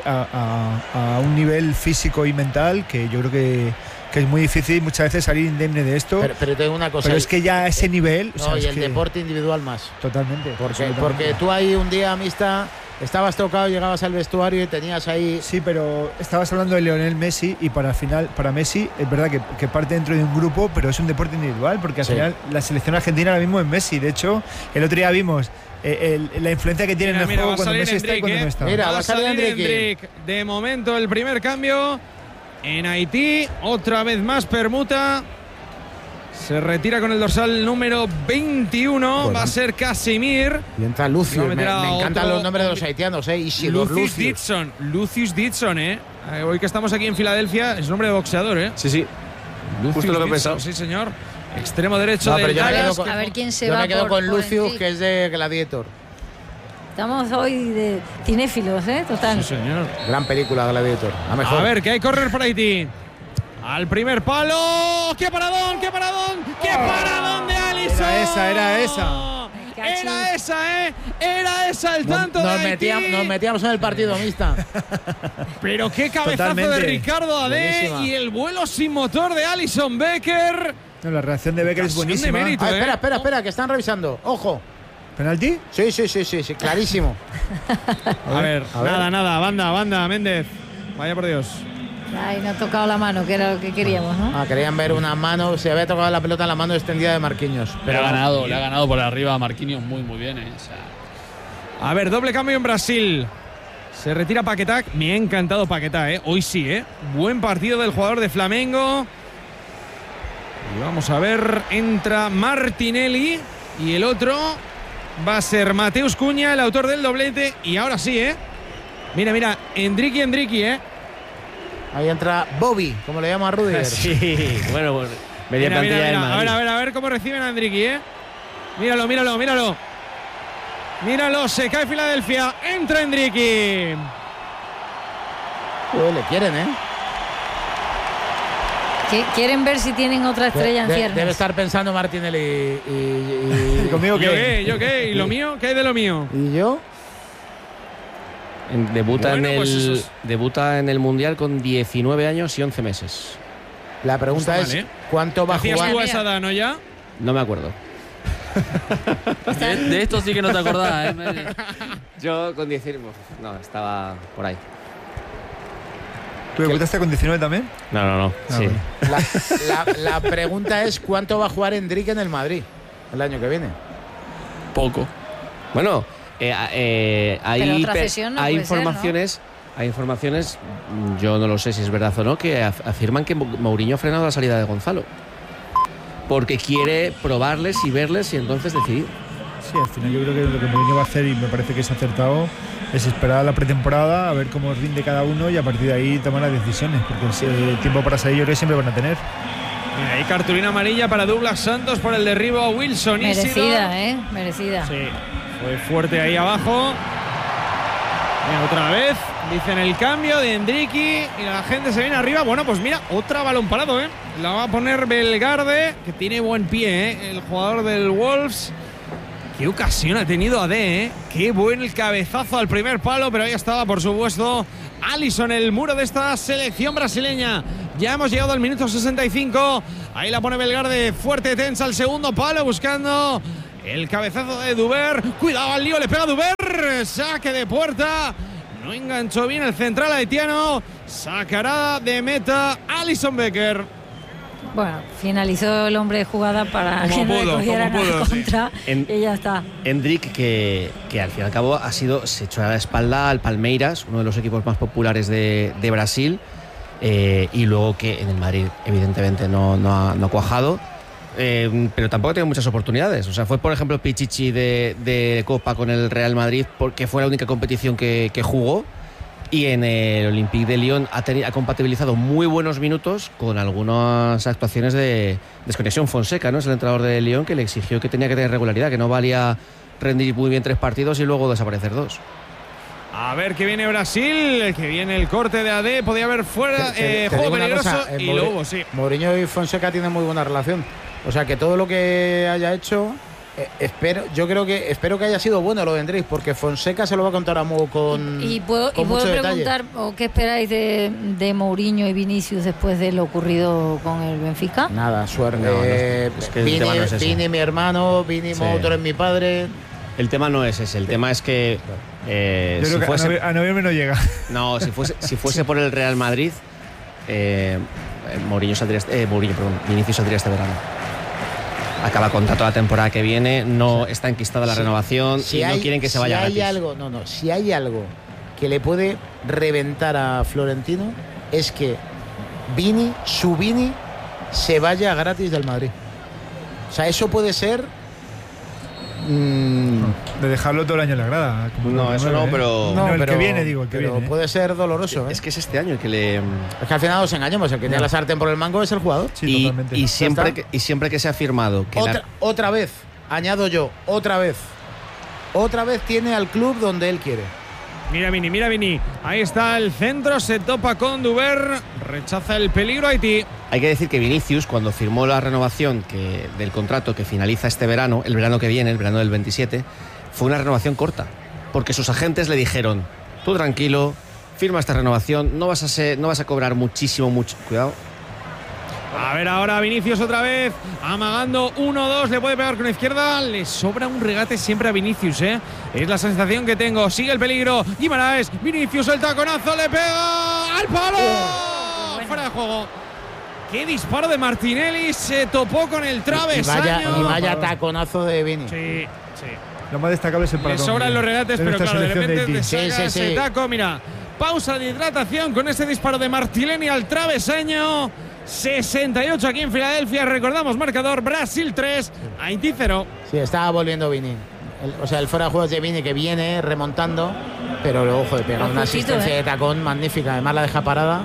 a un nivel físico y mental que yo creo que es muy difícil muchas veces salir indemne de esto. Pero tengo una cosa. Pero es que ya a ese nivel. No, o sea, y el deporte individual más. Totalmente. Porque tú ahí un día, mixta, estabas tocado, llegabas al vestuario y tenías ahí. Sí, pero estabas hablando de Lionel Messi y para Messi es verdad que parte dentro de un grupo, pero es un deporte individual, porque al final la selección argentina ahora mismo es Messi. De hecho, el otro día vimos la influencia que tiene en el juego cuando Messi está y cuando no está. Mira, va a salir Endrick. De momento, el primer cambio. En Haití, otra vez más permuta. Se retira con el dorsal número 21. Bueno. Va a ser Casimir. Y entra Lucius. Me encantan los nombres de los haitianos, Lucius Dixon. Lucius Dixon, hoy que estamos aquí en Filadelfia, es nombre de boxeador, Sí. Justo lo que he pensado. Sí, señor. Extremo derecho del Dallas. A ver quién se va. Yo me quedo con Lucius, que es de Gladiator. Estamos hoy de cinéfilos, total. Sí, señor. Gran película, Gladiator. A ver, que hay correr por Haití. Al primer palo. ¡Qué paradón! ¡Qué paradón! ¡Qué paradón de Alisson! Era esa. Era esa el tanto de Haití. Nos metíamos en el partido, mixta. Pero qué cabezazo de Ricardo Adé y el vuelo sin motor de Alisson Becker. No, la reacción de Becker es buenísima. Mérito, espera, que están revisando. Ojo. ¿Penalti? Sí, clarísimo. A ver. Nada, banda, Méndez. Vaya por Dios. Ay, no ha tocado la mano, que era lo que queríamos, ¿no? Querían ver una mano, se había tocado la pelota en la mano extendida de Marquinhos. Pero le ha ganado por arriba a Marquinhos muy bien, O sea. A ver, doble cambio en Brasil. Se retira Paquetá. Me ha encantado Paquetá, Hoy sí, Buen partido del jugador de Flamengo. Y vamos a ver, entra Martinelli y el otro va a ser Mateus Cunha, el autor del doblete. Y ahora sí, Mira, Endricky, Ahí entra Bobby, como le llama a Rudiger. Sí, bueno, media plantilla del Madrid. A ver cómo reciben a Endricky, Míralo. Míralo, se cae Filadelfia. Entra Endricky. Le quieren, Quieren ver si tienen otra estrella en ciernes. Debe estar pensando Martinelli y conmigo qué. ¿Yo qué? ¿Y lo mío? ¿Qué hay de lo mío? ¿Y yo? Debuta en el Mundial con 19 años y 11 meses. La pregunta es, ¿cuánto va a jugar? ¿Hacías tú esa edad, no ya? No me acuerdo. De esto sí que no te acordás, Yo con 19... No, estaba por ahí. ¿Tú debutaste con 19 también? No. Sí. La pregunta es, ¿cuánto va a jugar Endrick en el Madrid el año que viene? Poco. Bueno... hay informaciones, yo no lo sé si es verdad o no, que afirman que Mourinho ha frenado la salida de Gonzalo porque quiere probarles y verles y entonces decidir. Sí, al final yo creo que lo que Mourinho va a hacer, y me parece que es acertado, es esperar a la pretemporada a ver cómo rinde cada uno y a partir de ahí tomar las decisiones, porque el tiempo para salir yo creo que siempre van a tener. Mira, hay cartulina amarilla para Douglas Santos por el derribo a Wilson. Merecida, merecida. Sí, fue fuerte ahí abajo. Mira, otra vez, dicen el cambio de Endricky y la gente se viene arriba. Bueno, pues mira, otra balón parado, La va a poner Belgarde, que tiene buen pie, el jugador del Wolves. Qué ocasión ha tenido Ade, Qué buen el cabezazo al primer palo, pero ahí estaba, por supuesto, Alisson, el muro de esta selección brasileña. Ya hemos llegado al minuto 65. Ahí la pone Belgarde, fuerte, tensa al segundo palo, buscando el cabezazo de Duber. Cuidado al lío, le pega Duber. Saque de puerta. No enganchó bien el central haitiano. Sacará de meta Alisson Becker. Bueno, finalizó el hombre de jugada para que no le cogieran a contra, y ya está. Endrick, que al fin y al cabo se echó a la espalda al Palmeiras, uno de los equipos más populares de Brasil, y luego que en el Madrid evidentemente no ha cuajado. Pero tampoco tiene muchas oportunidades. O sea, fue por ejemplo Pichichi de Copa con el Real Madrid, porque fue la única competición que jugó, y en el Olympique de Lyon ha compatibilizado muy buenos minutos con algunas actuaciones de desconexión. Fonseca, ¿no? Es el entrenador de Lyon, que le exigió que tenía que tener regularidad, que no valía rendir muy bien 3 partidos y luego desaparecer 2. A ver que viene Brasil, que viene el corte de AD, podía haber fuera, juego peligroso, y lo hubo, sí. Mourinho y Fonseca tienen muy buena relación. O sea, que todo lo que haya hecho, espero que haya sido bueno lo de Endrick, porque Fonseca se lo va a contar a Mo con ¿Y puedo preguntar qué esperáis de Mourinho y Vinicius después de lo ocurrido con el Benfica? Nada, suerte. No, es que el tema no es ese. Vini mi hermano, Vini Motor es mi padre. El tema no es ese, el tema es que yo creo que a noviembre no llega. No, si fuese por el Real Madrid, Vinicius saldría este verano. Acaba contrato la temporada que viene, no está enquistada la renovación, y no quieren que se vaya gratis. Si hay algo que le puede reventar a Florentino, es que su Vini se vaya gratis del Madrid. O sea, eso puede ser de dejarlo todo el año en la grada. No, eso no, pero el que viene, digo, el que viene. Puede ser doloroso. Es que es este año el que le... Es que al final nos engañamos, el que tiene la sartén por el mango es el jugador. Sí, totalmente. Y siempre que se ha firmado que otra vez, añado yo, otra vez tiene al club donde él quiere. Mira Vini, ahí está el centro, se topa con Duber, rechaza el peligro Haití. Hay que decir que Vinicius, cuando firmó la renovación del contrato que finaliza este verano, el verano que viene, el verano del 27, fue una renovación corta, porque sus agentes le dijeron: tú tranquilo, firma esta renovación, no vas a cobrar mucho, cuidado. A ver ahora Vinicius otra vez, amagando 1-2, le puede pegar con la izquierda, le sobra un regate siempre a Vinicius, es la sensación que tengo. Sigue el peligro, Guimaraes, Vinicius el taconazo, le pega al palo, fuera de juego. Qué disparo de Martinelli, se topó con el travesaño. Y vaya taconazo de Vini. Sí. Lo más destacable es el paradón. Le sobran los regates, pero claro, de repente te saca ese taco. Mira, pausa de hidratación con ese disparo de Martinelli al travesaño. 68 aquí en Filadelfia. Recordamos marcador: Brasil 3, Haití 0. Sí, estaba volviendo Vini. El fuera de juegos de Vini, que viene remontando, pero luego pega una asistencia de tacón magnífica. Además la deja parada.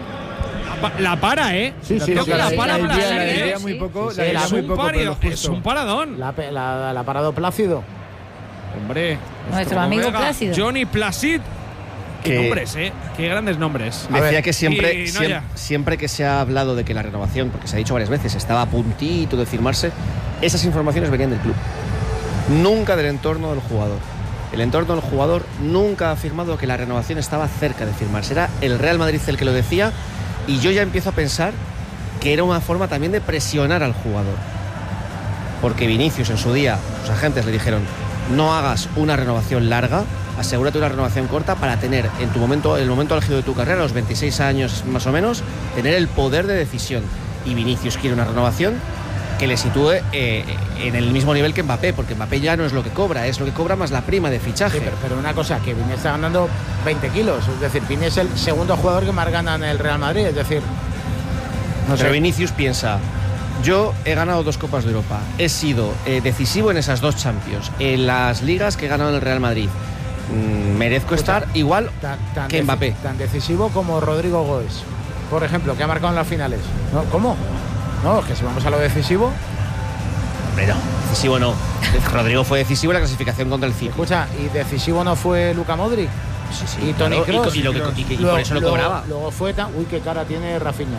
La para, Sí, creo que la para Brasil, muy poco. Es un paradón. La ha parado Plácido. Hombre, nuestro amigo Plácido. Johnny Placid. Qué nombres, qué grandes nombres. Decía que siempre que se ha hablado de que la renovación, porque se ha dicho varias veces, estaba a puntito de firmarse, esas informaciones venían del club, nunca del entorno del jugador. El entorno del jugador nunca ha afirmado que la renovación estaba cerca de firmarse. Era el Real Madrid el que lo decía, y yo ya empiezo a pensar que era una forma también de presionar al jugador, porque Vinicius en su día, sus agentes le dijeron: no hagas una renovación larga, asegúrate una renovación corta para tener en el momento álgido de tu carrera, a los 26 años más o menos, tener el poder de decisión. Y Vinicius quiere una renovación que le sitúe en el mismo nivel que Mbappé, porque Mbappé ya no es lo que cobra, es lo que cobra más la prima de fichaje. Sí, pero una cosa, que Vini está ganando 20 kilos, es decir, Vini es el segundo jugador que más gana en el Real Madrid, es decir... Pero Vinicius piensa: yo he ganado 2 Copas de Europa, he sido decisivo en esas 2 Champions, en las ligas que he ganado en el Real Madrid. Merezco estar igual que Mbappé. Tan decisivo como Rodrigo Goes, por ejemplo, que ha marcado en las finales. ¿No? ¿Cómo? No, es que si vamos a lo decisivo. Hombre, no, decisivo no. Rodrigo fue decisivo en la clasificación contra el City. Escucha, ¿y decisivo no fue Luka Modric? Sí, y Toni Kroos. Y por eso lo cobraba. Luego fue tan... Uy, qué cara tiene Rafinha.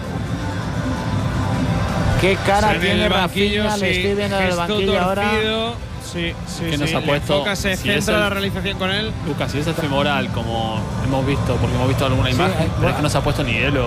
Qué cara tiene Rafinha, le estoy viendo en el banquillo ahora. Sí, que nos ha puesto. Se centra la realización con él. Lucas, si es el femoral, como hemos visto, porque hemos visto alguna imagen, pero es que no se ha puesto ni hielo.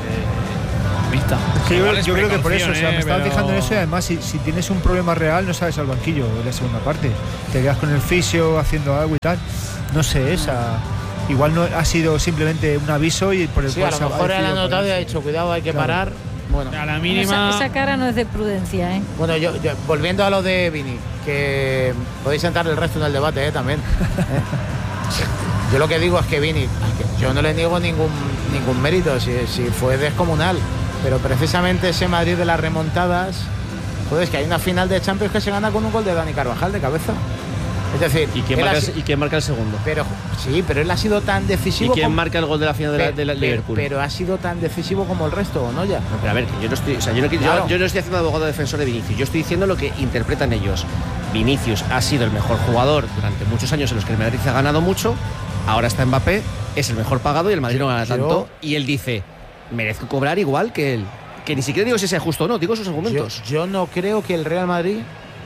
Vista. Sí, yo creo que por eso, o sea, me estaba fijando en eso y además si tienes un problema real no sabes al banquillo en la segunda parte. Te quedas con el fisio haciendo algo y tal. No sé, igual no ha sido simplemente un aviso y por el cual a lo mejor él ha notado y ha dicho cuidado, hay que parar. Bueno, a la mínima. Esa cara no es de prudencia, ¿eh? Bueno, yo volviendo a lo de Vini, que podéis sentar el resto en el debate, también. Yo lo que digo es que Vini, yo no le niego ningún mérito, si fue descomunal. Pero precisamente ese Madrid de las remontadas, joder, es que hay una final de Champions que se gana con un gol de Dani Carvajal de cabeza. Es decir, ¿Y quién marca el segundo? Pero él ha sido tan decisivo. ¿Y quién marca el gol de la final de la Liverpool? Pero ha sido tan decisivo como el resto, ¿no? Ya. No, pero a ver, yo no estoy haciendo abogado defensor de Vinicius. Yo estoy diciendo lo que interpretan ellos. Vinicius ha sido el mejor jugador durante muchos años en los que el Madrid ha ganado mucho. Ahora está Mbappé, es el mejor pagado y el Madrid no gana tanto. Y él dice, merezco cobrar igual que él. Que ni siquiera digo si sea justo o no, digo sus argumentos. Yo no creo que el Real Madrid...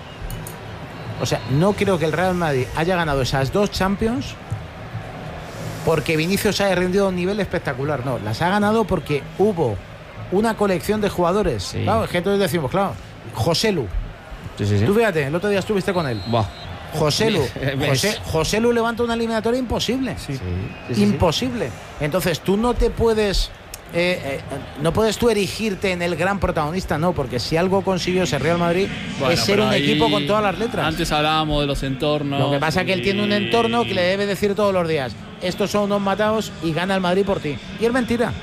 O sea, no creo que el Real Madrid haya ganado esas 2 Champions porque Vinicius haya rendido a un nivel espectacular. No, las ha ganado porque hubo una colección de jugadores. Sí. Claro, es que todos decimos, claro, Joselu. Sí. Tú fíjate, el otro día estuviste con él. Buah. Joselu levanta una eliminatoria imposible. Sí. Imposible. Entonces tú no te puedes... no puedes tú erigirte en el gran protagonista, no, porque si algo consiguió ese Real Madrid es ser un equipo con todas las letras. Antes hablábamos de los entornos. Lo que pasa es que él tiene un entorno que le debe decir todos los días, estos son unos matados y gana el Madrid por ti. Y es mentira.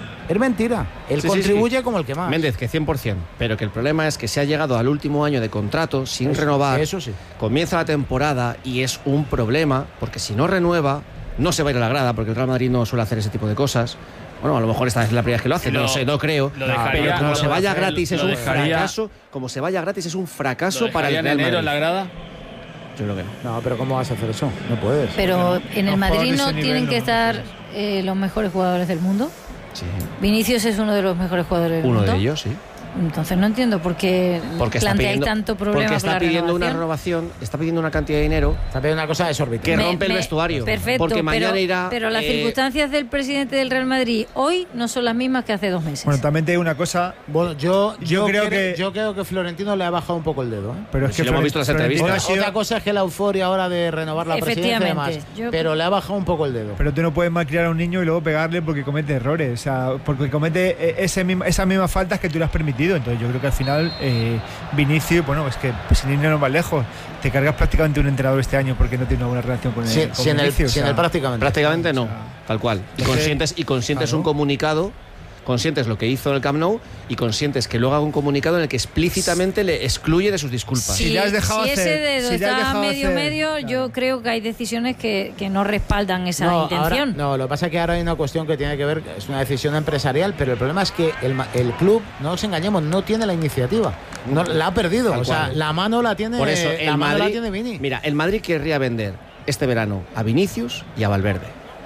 Él contribuye como el que más. Méndez, que 100%. Pero que el problema es que se ha llegado al último año de contrato sin renovar. Eso sí. Comienza la temporada y es un problema, porque si no renueva, no se va a ir a la grada, porque el Real Madrid no suele hacer ese tipo de cosas. Bueno, a lo mejor esta es la primera vez que lo hace, no sé, no creo. Pero como se vaya gratis es un fracaso. Como se vaya gratis es un fracaso para el Real Madrid. En la grada? Yo creo que no. No, pero ¿cómo vas a hacer eso? No puedes. Pero en el Madrid no tienen que estar los mejores jugadores del mundo. Sí. Vinicius es uno de los mejores jugadores del mundo. Uno de ellos, sí. Entonces no entiendo por qué planteáis tanto problema. Porque está pidiendo una renovación, está pidiendo una cantidad de dinero. Está pidiendo una cosa desorbitada. Que rompe el vestuario. Perfecto, porque mañana irá. Pero las circunstancias del presidente del Real Madrid hoy no son las mismas que hace 2 meses. Bueno, también te digo una cosa. Bueno, yo creo que Florentino le ha bajado un poco el dedo. Pero es que lo hemos visto en las entrevistas. Otra cosa es que la euforia ahora de renovar la presidencia y demás. Pero le ha bajado un poco el dedo. Pero tú no puedes malcriar a un niño y luego pegarle porque comete errores. O sea, porque comete esas mismas faltas que tú le has permitido. Entonces yo creo que al final Vinicius, bueno, es que sin irnos más lejos, te cargas prácticamente un entrenador este año porque no tiene una buena relación con él. Sin él prácticamente no, tal cual. Y conscientes un comunicado, conscientes lo que hizo en el Camp Nou y conscientes que luego haga un comunicado en el que explícitamente le excluye de sus disculpas. Si ese dedo está medio, yo creo que hay decisiones que no respaldan esa intención. Lo que pasa es que ahora hay una cuestión que tiene que ver, es una decisión empresarial, pero el problema es que el club, no nos engañemos, no tiene la iniciativa. No, la ha perdido. O sea, la mano la tiene. Por eso, la tiene Vini. Mira, el Madrid querría vender este verano a Vinicius y a Valverde.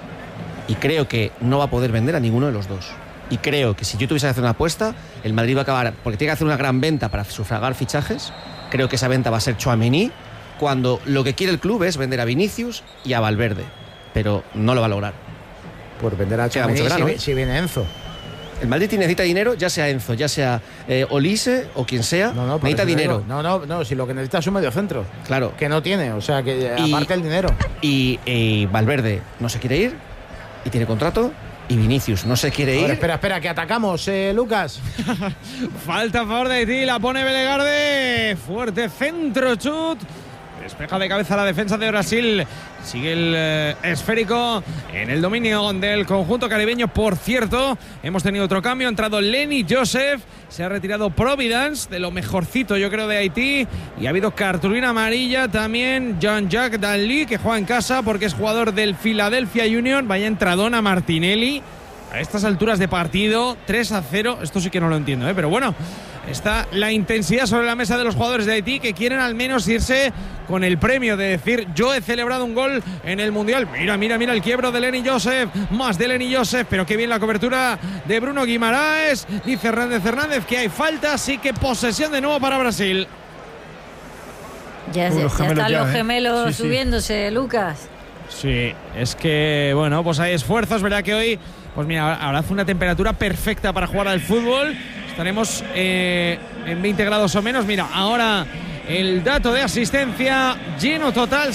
Y creo que no va a poder vender a ninguno de los dos. Y creo que si yo tuviese que hacer una apuesta, el Madrid va a acabar, porque tiene que hacer una gran venta para sufragar fichajes. Creo que esa venta va a ser Tchouaméni, cuando lo que quiere el club es vender a Vinicius y a Valverde. Pero no lo va a lograr. Por vender a Tchouaméni si viene Enzo. El Madrid necesita dinero, ya sea Enzo, ya sea Olise o quien sea, necesita dinero. No, si lo que necesita es un medio centro. Claro. Que no tiene, o sea, que aparte el dinero. Y Valverde no se quiere ir y tiene contrato. Y Vinicius no se quiere ir. Espera, que atacamos, Lucas. Falta a favor de Haití, la pone Belegarde. Fuerte centro, chut. Despeja de cabeza la defensa de Brasil. Sigue el esférico en el dominio del conjunto caribeño. Por cierto, hemos tenido otro cambio. Ha entrado Lenny Joseph. Se ha retirado Providence, de lo mejorcito, yo creo, de Haití. Y ha habido cartulina amarilla también. Jean-Jacques Danly, que juega en casa porque es jugador del Philadelphia Union. Vaya entradona Martinelli. A estas alturas de partido, 3-0, esto sí que no lo entiendo, pero bueno, está la intensidad sobre la mesa de los jugadores de Haití que quieren al menos irse con el premio de decir: yo he celebrado un gol en el Mundial. Mira el quiebro de Lenny Joseph, más de Lenny Joseph, pero qué bien la cobertura de Bruno Guimaraes. Dice Hernández que hay falta, así que posesión de nuevo para Brasil. Ya están los gemelos subiéndose, Lucas. Sí, es que, bueno, pues hay esfuerzos, ¿verdad? Que hoy, pues mira, ahora hace una temperatura perfecta para jugar al fútbol. Estaremos en 20 grados o menos. Mira, ahora el dato de asistencia, lleno total,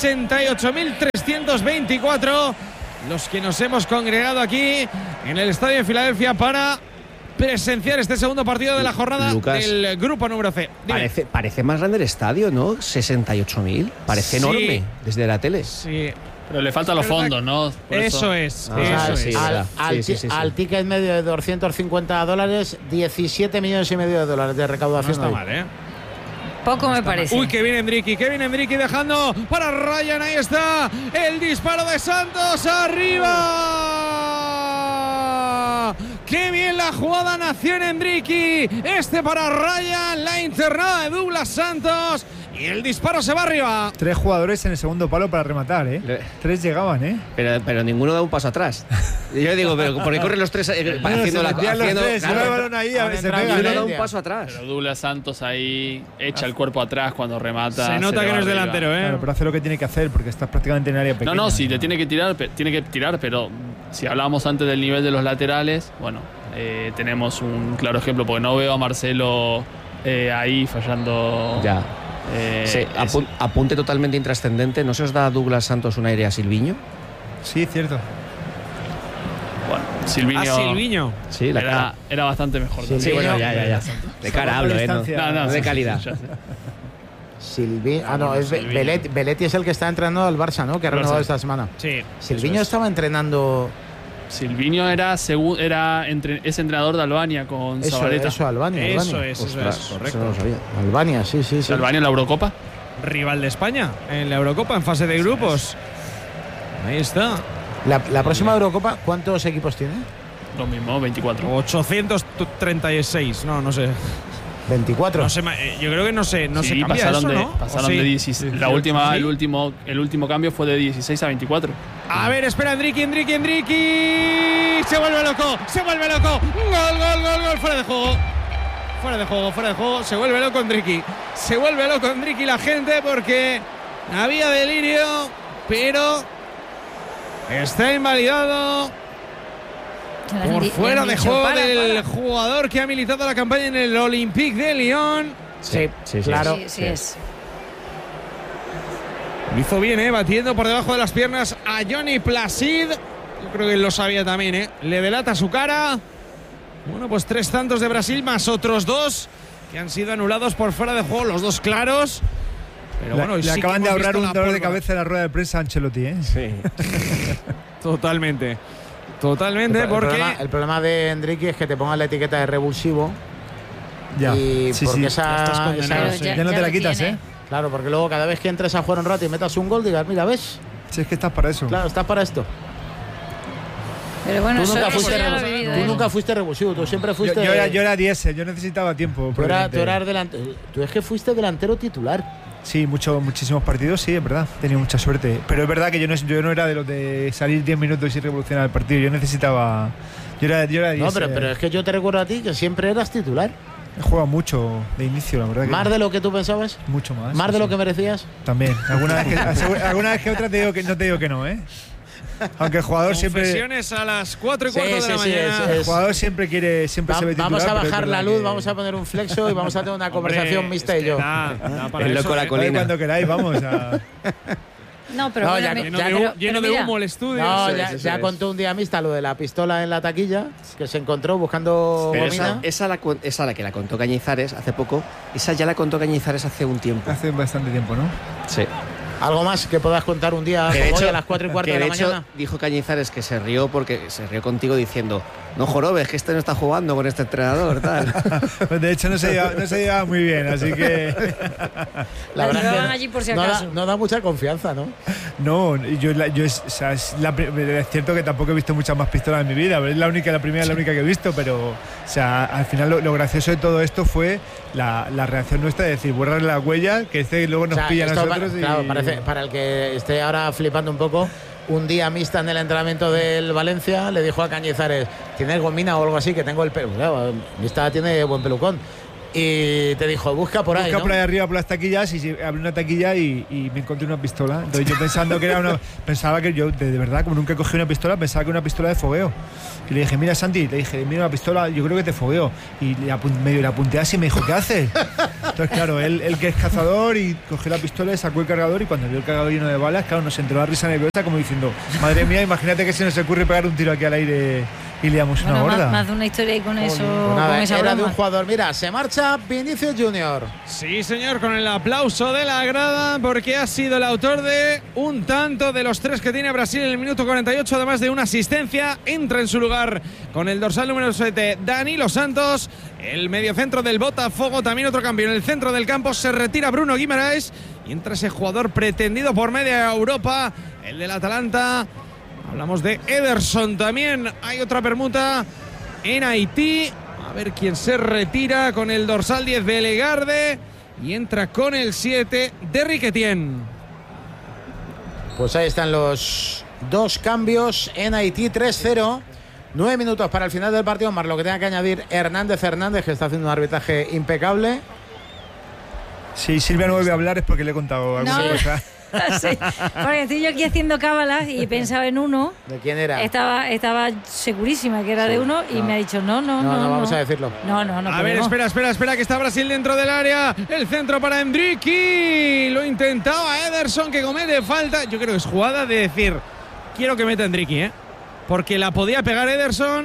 68.324. Los que nos hemos congregado aquí en el estadio de Filadelfia para presenciar este segundo partido de la jornada, Lucas, del grupo número C. Parece más grande el estadio, ¿no? 68.000. Parece enorme desde la tele. Sí. Pero le faltan los fondos, ¿no? Eso es. Al ticket medio de $250, 17 millones y medio de dólares de recaudación. No está mal, ¿eh? Poco me parece. Uy, que viene Endricky dejando para Ryan. Ahí está el disparo de Santos, arriba. ¡Qué bien la jugada nació en Endricky! Para Ryan, la internada de Douglas Santos. Y el disparo se va arriba. 3 jugadores en el segundo palo para rematar, 3 llegaban, Pero ninguno da un paso atrás. Yo digo, pero porque corren los 3 haciendo la... Ninguno da un paso atrás. Pero Douglas Santos ahí echa el cuerpo atrás cuando remata. Se nota que no es delantero, Claro, pero hace lo que tiene que hacer porque estás prácticamente en área pequeña. No, sí, le tiene que tirar, pero si hablábamos antes del nivel de los laterales, bueno, tenemos un claro ejemplo, porque no veo a Marcelo ahí fallando. Ya. Apunte totalmente intrascendente. ¿No se os da a Douglas Santos un aire a Silviño? Sí, cierto. Bueno, Silviño. Sí, era bastante mejor. Sí, bueno, ya. De cara hablo, no de calidad. Silviño, es Belletti es el que está entrenando al Barça, ¿no? Que ha renovado esta semana. Sí. Silviño estaba entrenando. Silviño es entrenador de Albania con Zabaleta. Albania. Eso es, correcto. Eso no lo sabía. Albania, sí. Albania en la Eurocopa. Rival de España en la Eurocopa en fase de grupos. Ahí está. La próxima Eurocopa, ¿cuántos equipos tiene? Lo mismo, 24. 836, no sé. 24. No sé, yo creo que no se cambia pasaron eso, ¿no? Pasaron de 16. El último cambio fue de 16 a 24. A ver, espera, Endricky. Se vuelve loco. Gol. Fuera de juego. Se vuelve loco Endricky. La gente porque había delirio, pero está invalidado. Por fuera de juego del jugador que ha militado la campaña en el Olympique de Lyon. Sí, claro. Sí es. Lo hizo bien, batiendo por debajo de las piernas a Johnny Placid. Yo creo que él lo sabía también, Le delata su cara. Bueno, pues 3 tantos de Brasil más otros 2 que han sido anulados por fuera de juego, los 2 claros. Pero bueno, le acaban de ahorrar un dolor de cabeza en la rueda de prensa a Ancelotti, Sí. Totalmente, porque el problema de Endricky es que te pongan la etiqueta de revulsivo. Ya. Y sí, porque ya no te la quitas, Claro, porque luego cada vez que entres a jugar un rato y metas un gol, digas, mira, ¿ves? Si es que estás para eso. Claro, estás para esto. Pero bueno, tú nunca fuiste revulsivo, tú siempre fuiste. Yo era 10, yo necesitaba tiempo. Tú eras delantero. Tú es que fuiste delantero titular. Sí, muchísimos partidos, sí, es verdad. Tenía mucha suerte. Pero es verdad que yo no era de los de salir 10 minutos y revolucionar el partido. Yo necesitaba. Yo era 10. No, pero es que yo te recuerdo a ti que siempre eras titular. He jugado mucho de inicio, la verdad. ¿Más de lo que tú pensabas? Mucho más. ¿Más de lo que merecías? También. Alguna vez que otra te digo que no, Aunque el jugador siempre. Confesiones a las 4:15 de la mañana. El jugador siempre se ve titular. Vamos a bajar la luz, vamos a poner un flexo y vamos a tener una conversación mixta y yo. El loco la colina. Cuando queráis, vamos a. No, pero lleno de humo el estudio. No, ya contó un día mixta lo de la pistola en la taquilla que se encontró buscando gomina. Esa la que la contó Cañizares hace poco. Esa ya la contó Cañizares hace un tiempo. Hace bastante tiempo, ¿no? Sí. ¿Algo más que puedas contar un día Que hoy a las 4:15 de la mañana? Dijo Cañizares que se rió porque se rió contigo diciendo: no jorobes, que este no está jugando con este entrenador, tal. De hecho, no se lleva muy bien, así que. La verdad Lo es van que allí por si no acaso. no da mucha confianza, ¿no? No, o sea, es cierto que tampoco he visto muchas más pistolas en mi vida, es la primera y la única que he visto, pero o sea, al final lo gracioso de todo esto fue la reacción nuestra de decir, borrar la huella, que luego nos pilla a nosotros. Claro, parece, para el que esté ahora flipando un poco, un día mixta en el entrenamiento del Valencia le dijo a Cañizares: ¿tienes gomina o algo así? Que tengo el pelo. Claro, mixta tiene buen pelucón. Y te dijo: busca por ahí. Busca ¿no? por ahí arriba por las taquillas, y abrí una taquilla y me encontré una pistola. Entonces yo pensando que era pensaba que yo, de verdad, como nunca he cogido una pistola, pensaba que era una pistola de fogueo. Y le dije: mira, Santi, mira una pistola, yo creo que te fogueo. Y medio le apunté así y me dijo: ¿qué haces? Entonces, claro, él que es cazador, y cogió la pistola y sacó el cargador, y cuando vio el cargador lleno de balas, claro, nos entró la risa nerviosa como diciendo: madre mía, imagínate que se nos ocurre pegar un tiro aquí al aire y liamos una gorda. Más de una historia y con eso. Nada, con esa era de broma. un jugador. Mira, se marcha Vinicius Junior. Sí, señor, con el aplauso de la grada, porque ha sido el autor de un tanto de los 3 que tiene Brasil en el minuto 48, además de una asistencia. Entra en su lugar con el dorsal número 7, Danilo Santos, el mediocentro del Botafogo, también otro cambio en el centro del campo. Se retira Bruno Guimaraes y entra ese jugador pretendido por media Europa, el del Atalanta. Hablamos de Ederson también. Hay otra permuta en Haití. A ver quién se retira con el dorsal 10 de Legarde. Y entra con el 7 de Riquetien. Pues ahí están los 2 cambios en Haití, 3-0. 9 minutos para el final del partido, más lo que tenga que añadir Hernández, que está haciendo un arbitraje impecable. Si Silvia no vuelve a hablar es porque le he contado alguna cosa. Sí, porque estoy yo aquí haciendo cábalas y pensaba en uno. ¿De quién era? Estaba segurísima que era de uno y me ha dicho no, vamos a decirlo. No. A ver, espera, que está Brasil dentro del área. El centro para Endricky. Lo intentaba Ederson, que comete falta. Yo creo que es jugada de decir: quiero que meta Endricky, porque la podía pegar Ederson,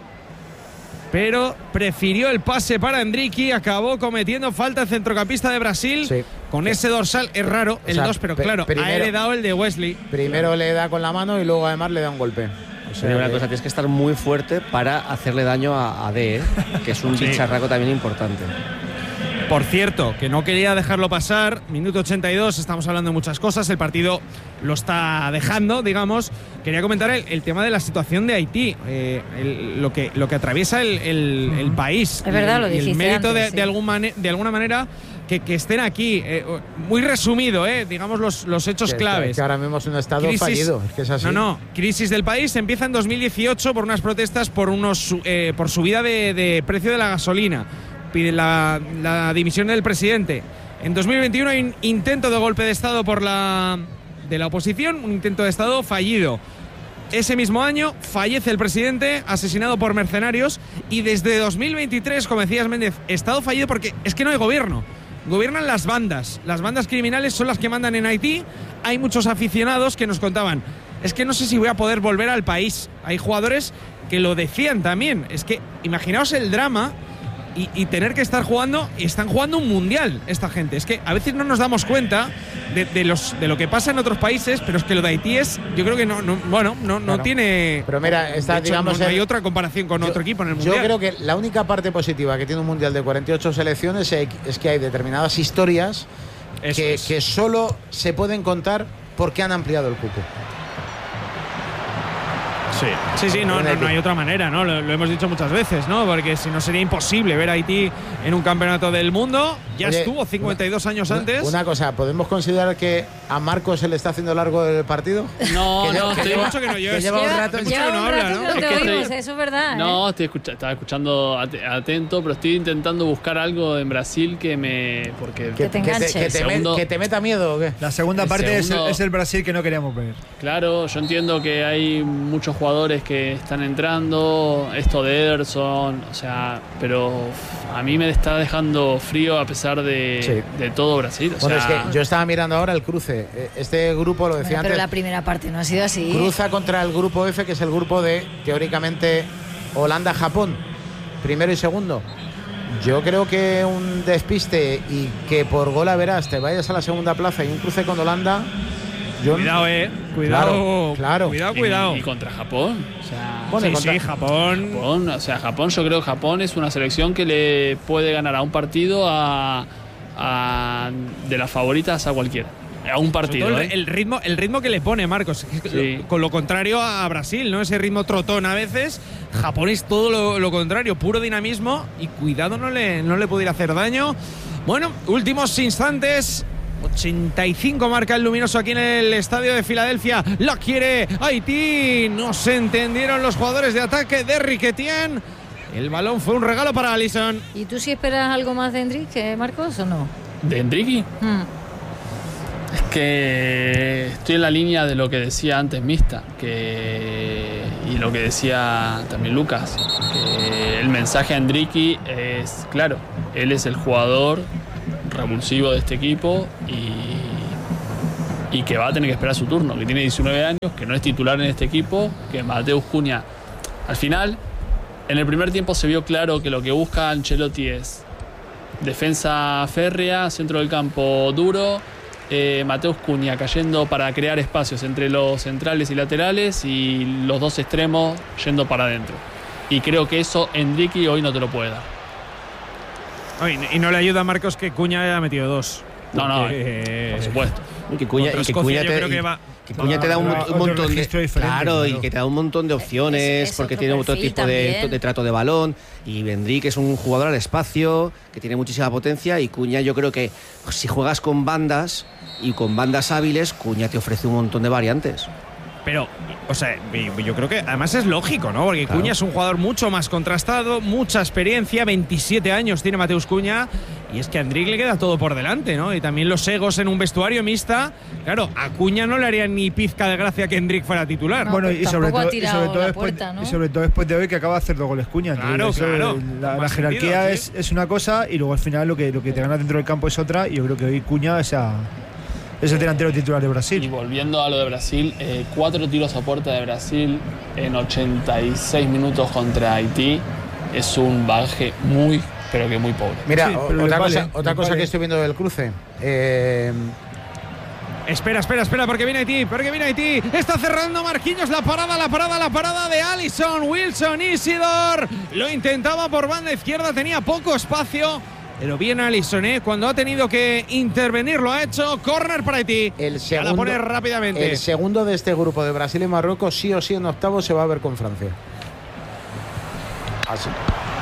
pero prefirió el pase para Endricky. Acabó cometiendo falta el centrocampista de Brasil. Sí. Con ese dorsal es raro, el 2, pero claro, ha heredado el de Wesley. Primero le da con la mano y luego además le da un golpe. O sea, una cosa, tienes que estar muy fuerte para hacerle daño a D, que es un bicharraco también importante. Por cierto, que no quería dejarlo pasar, minuto 82, estamos hablando de muchas cosas, el partido lo está dejando, digamos. Quería comentar el tema de la situación de Haití, lo que atraviesa el país. Es verdad, lo dijiste el mérito antes, de alguna manera que estén aquí. Muy resumido, digamos los hechos claves. Que ahora mismo es un estado fallido, es que es así. Crisis del país empieza en 2018 por unas protestas por subida de precio de la gasolina. Pide la dimisión del presidente. En 2021 hay un intento de golpe de Estado de la oposición, un intento de Estado fallido. Ese mismo año fallece el presidente, asesinado por mercenarios, y desde 2023, como decías, Méndez, Estado fallido porque es que no hay gobierno. Gobiernan las bandas criminales son las que mandan en Haití. Hay muchos aficionados que nos contaban: es que no sé si voy a poder volver al país. Hay jugadores que lo decían también. Es que imaginaos el drama y tener que estar jugando, y están jugando un mundial esta gente. Es que a veces no nos damos cuenta de lo que pasa en otros países, pero es que lo de Haití yo creo que no tiene. Pero mira, digamos, no hay otra comparación con otro equipo en el mundial. Yo creo que la única parte positiva que tiene un mundial de 48 selecciones es que hay determinadas historias que solo se pueden contar porque han ampliado el cupo. Sí, no hay otra manera, ¿no? Lo hemos dicho muchas veces, ¿no? Porque si no sería imposible ver a Haití en un campeonato del mundo. Ya estuvo 52 años antes. Una cosa, ¿podemos considerar que a Marcos se le está haciendo largo el partido? No, estoy mucho que no lleva un rato que no habla, ¿no? Eso es verdad. No, estaba escuchando atento, pero estoy intentando buscar algo en Brasil que me... Porque que te enganche. Que te meta miedo, ¿o qué? La segunda parte es el Brasil que no queríamos ver. Claro, yo entiendo que hay muchos jugadores que están entrando, esto de Ederson, o sea, pero a mí me está dejando frío a pesar de todo Brasil. Bueno, es que yo estaba mirando ahora el cruce. Este grupo, lo decía antes. Pero la primera parte no ha sido así. Cruza contra el grupo F, que es el grupo de, teóricamente, Holanda-Japón, primero y segundo. Yo creo que un despiste y que por gol a verás te vayas a la segunda plaza y un cruce con Holanda. Cuidado, cuidado. Claro. Cuidado. Y contra Japón. O sea, Bueno, Japón. O sea, Japón, yo creo que Japón es una selección que le puede ganar a un partido de las favoritas a cualquiera. A un partido. El ritmo que le pone Marcos. Sí. Con lo contrario a Brasil, ¿no? Ese ritmo trotón a veces. Japón es todo lo contrario, puro dinamismo. Y cuidado, no le pudiera hacer daño. Bueno, últimos instantes. 85 marca el luminoso aquí en el estadio de Filadelfia. La quiere Haití. No se entendieron los jugadores de ataque de Riquetien. El balón fue un regalo para Alisson. ¿Y tú sí esperas algo más de Enrique, Marcos, o no? ¿De Enrique? Es que estoy en la línea de lo que decía antes Mista y lo que decía también Lucas, que el mensaje a Enrique es claro, él es el jugador revulsivo de este equipo y que va a tener que esperar su turno, que tiene 19 años, que no es titular en este equipo, que Mateus Cunha, al final, en el primer tiempo se vio claro que lo que busca Ancelotti es defensa férrea, centro del campo duro, Mateus Cunha cayendo para crear espacios entre los centrales y laterales y los dos extremos yendo para adentro. Y creo que eso Enrique hoy no te lo puede dar. Y no le ayuda a Marcos que Cunha haya metido 2. No, por supuesto. Y que Cunha te da un montón de claro, y que te da un montón de opciones, porque tiene otro tipo de trato de balón. Y Enrique es un jugador al espacio que tiene muchísima potencia, y Cunha, yo creo que si juegas con bandas y con bandas hábiles, Cunha te ofrece un montón de variantes. Pero, o sea, yo creo que además es lógico, ¿no? Porque claro, Cunha es un jugador mucho más contrastado, mucha experiencia, 27 años tiene Mateus Cunha, y es que a Enrique le queda todo por delante, ¿no? Y también los egos en un vestuario Mista. Claro, a Cunha no le haría ni pizca de gracia que Enrique fuera titular. No, bueno, y sobre todo después de hoy que acaba de hacer 2 goles Cunha. Claro, claro. La jerarquía es una cosa, y luego al final lo que te gana dentro del campo es otra, y yo creo que hoy Cunha es el delantero titular de Brasil. Y volviendo a lo de Brasil, 4 tiros a puerta de Brasil en 86 minutos contra Haití es un bagaje muy, pero que muy pobre. Mira, sí, otra cosa que estoy viendo del cruce. Espera, porque viene Haití. Está cerrando Marquinhos, la parada de Alisson. Wilson Isidor lo intentaba por banda izquierda, tenía poco espacio. Pero bien Alisson, cuando ha tenido que intervenir lo ha hecho. Córner para Haití. Ya la pone rápidamente. El segundo de este grupo de Brasil y Marruecos, sí o sí en octavos se va a ver con Francia. Así.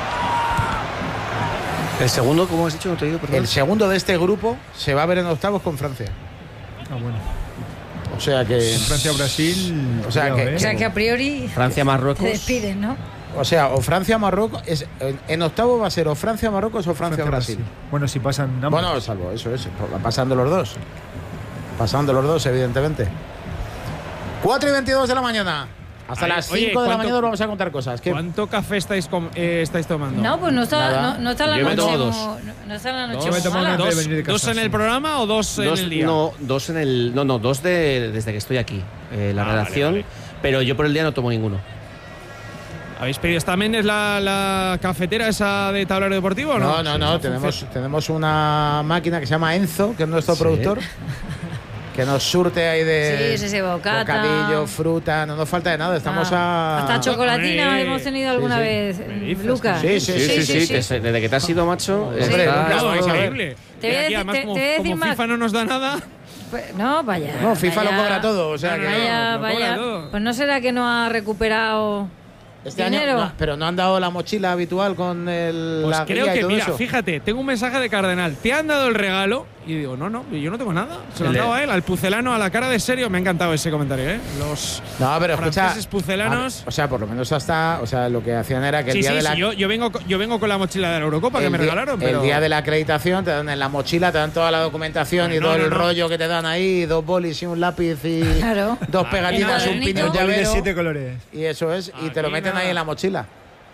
¿El segundo, cómo has dicho? No te digo, perdón. El segundo de este grupo se va a ver en octavos con Francia. Bueno. O sea que Francia-Brasil. O sea que a priori Francia-Marruecos. te despiden, ¿no? O sea, o Francia-Marruecos, en octavo va a ser o Francia-Marruecos o Francia-Brasil. Bueno, si pasan ambos. Bueno, salvo eso, pasando los dos. Pasando los dos, evidentemente. 4:22 de la mañana. Hasta las 5 de la mañana os vamos a contar cosas. ¿Cuánto café estáis tomando? No, pues no está la noche. No está la noche. Yo me tomo ¿Dos en el programa o dos en el día? No, dos desde que estoy aquí, la redacción. Vale. Pero yo por el día no tomo ninguno. ¿Habéis pedido también es la cafetera esa de Tablero Deportivo o no? No. Tenemos una máquina que se llama Enzo, que es nuestro productor, que nos surte ahí de bocadillo, fruta, no nos falta de nada. Estamos hasta chocolatina hemos tenido alguna vez, Lucas. Sí. Desde que te has ido, macho. Es increíble. Como FIFA no nos da nada. Pues, no, vaya. No, FIFA lo cobra todo. O sea vaya. Todo. Pues no será que no ha recuperado este dinero. Año, pero no han dado la mochila habitual con la creo guía que, y todo mira, eso. Fíjate, tengo un mensaje de Cardenal. ¿Te han dado el regalo? Y digo, no, yo no tengo nada. Se lo han dado a él, al pucelano, a la cara de serio. Me ha encantado ese comentario, Los franceses pucelanos. O sea, por lo menos hasta. O sea, lo que hacían era que el día de la. Yo vengo con la mochila de la Eurocopa que me regalaron. El día de la acreditación te dan en la mochila, te dan toda la documentación y todo el rollo que te dan ahí, 2 bolis y un lápiz y 2 pegatinas, un pino, un llavero. De 7 colores. Y eso es, y te lo meten ahí en la mochila.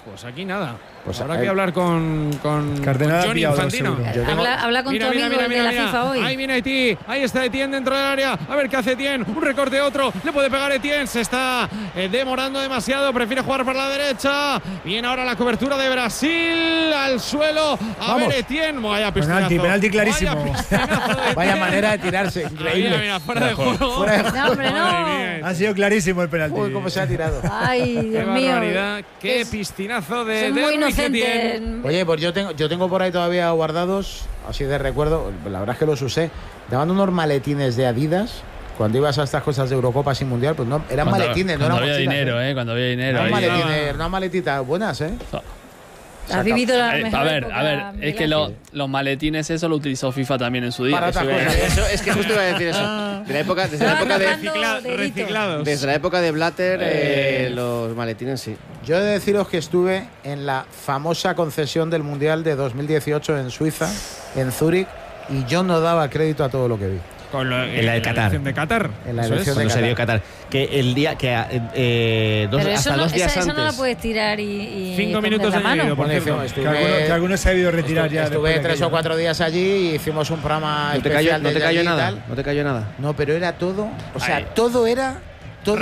Pues aquí nada. Pues habrá que hablar con Cardenal Johnny pillado, Infantino. Habla con tu amigo el de la FIFA hoy. Ahí viene Etienne, ahí está Etienne dentro del área. A ver qué hace Etienne. Un recorte otro. Le puede pegar Etienne. Se está demorando demasiado. Prefiere jugar para la derecha. Viene ahora la cobertura de Brasil al suelo. A ver Etienne. Vaya pistinazo. Penalti clarísimo. Vaya manera de tirarse. Increíble. Mira, fuera de juego. No, hombre, no. Ha sido clarísimo el penalti. Uy, cómo se ha tirado. Ay, Dios mío. Barbaridad. Qué pistinazo de Soy muy Luis Etienne. inocente. Oye, pues yo tengo por ahí todavía guardados, así de recuerdo, la verdad es que los usé. Daban unos maletines de Adidas. Cuando ibas a estas cosas de Eurocopas y Mundial, pues no, eran maletines, no eran había mochilas, dinero, cuando había dinero. Eran ahí. maletines, unas maletitas buenas, Has vivido la mejor A época, ver, es que Miguel. los maletines eso lo utilizó FIFA también en su día. Para otras cosas. Eso, es que justo iba a decir eso. Desde la época de Reciclados. Desde la época de Blatter, los maletines sí. Yo he de deciros que estuve en la famosa concesión del Mundial de 2018 en Suiza, en Zúrich, y yo no daba crédito a todo lo que vi. En la de Qatar. elección de Qatar. En la Eso elección es. Cuando se dio Qatar. Que el día que Pero eso hasta no, 2 días esa antes. no la puedes tirar y 5 con minutos la de mano. vídeo, por Bueno, cierto. Que algunos se ha debido retirar ya. Estuve después de 3 o aquello. 4 días allí y hicimos un programa No te especial cayó desde allí y nada. tal. No te cayó nada. No, pero era todo, o sea, Ahí. todo era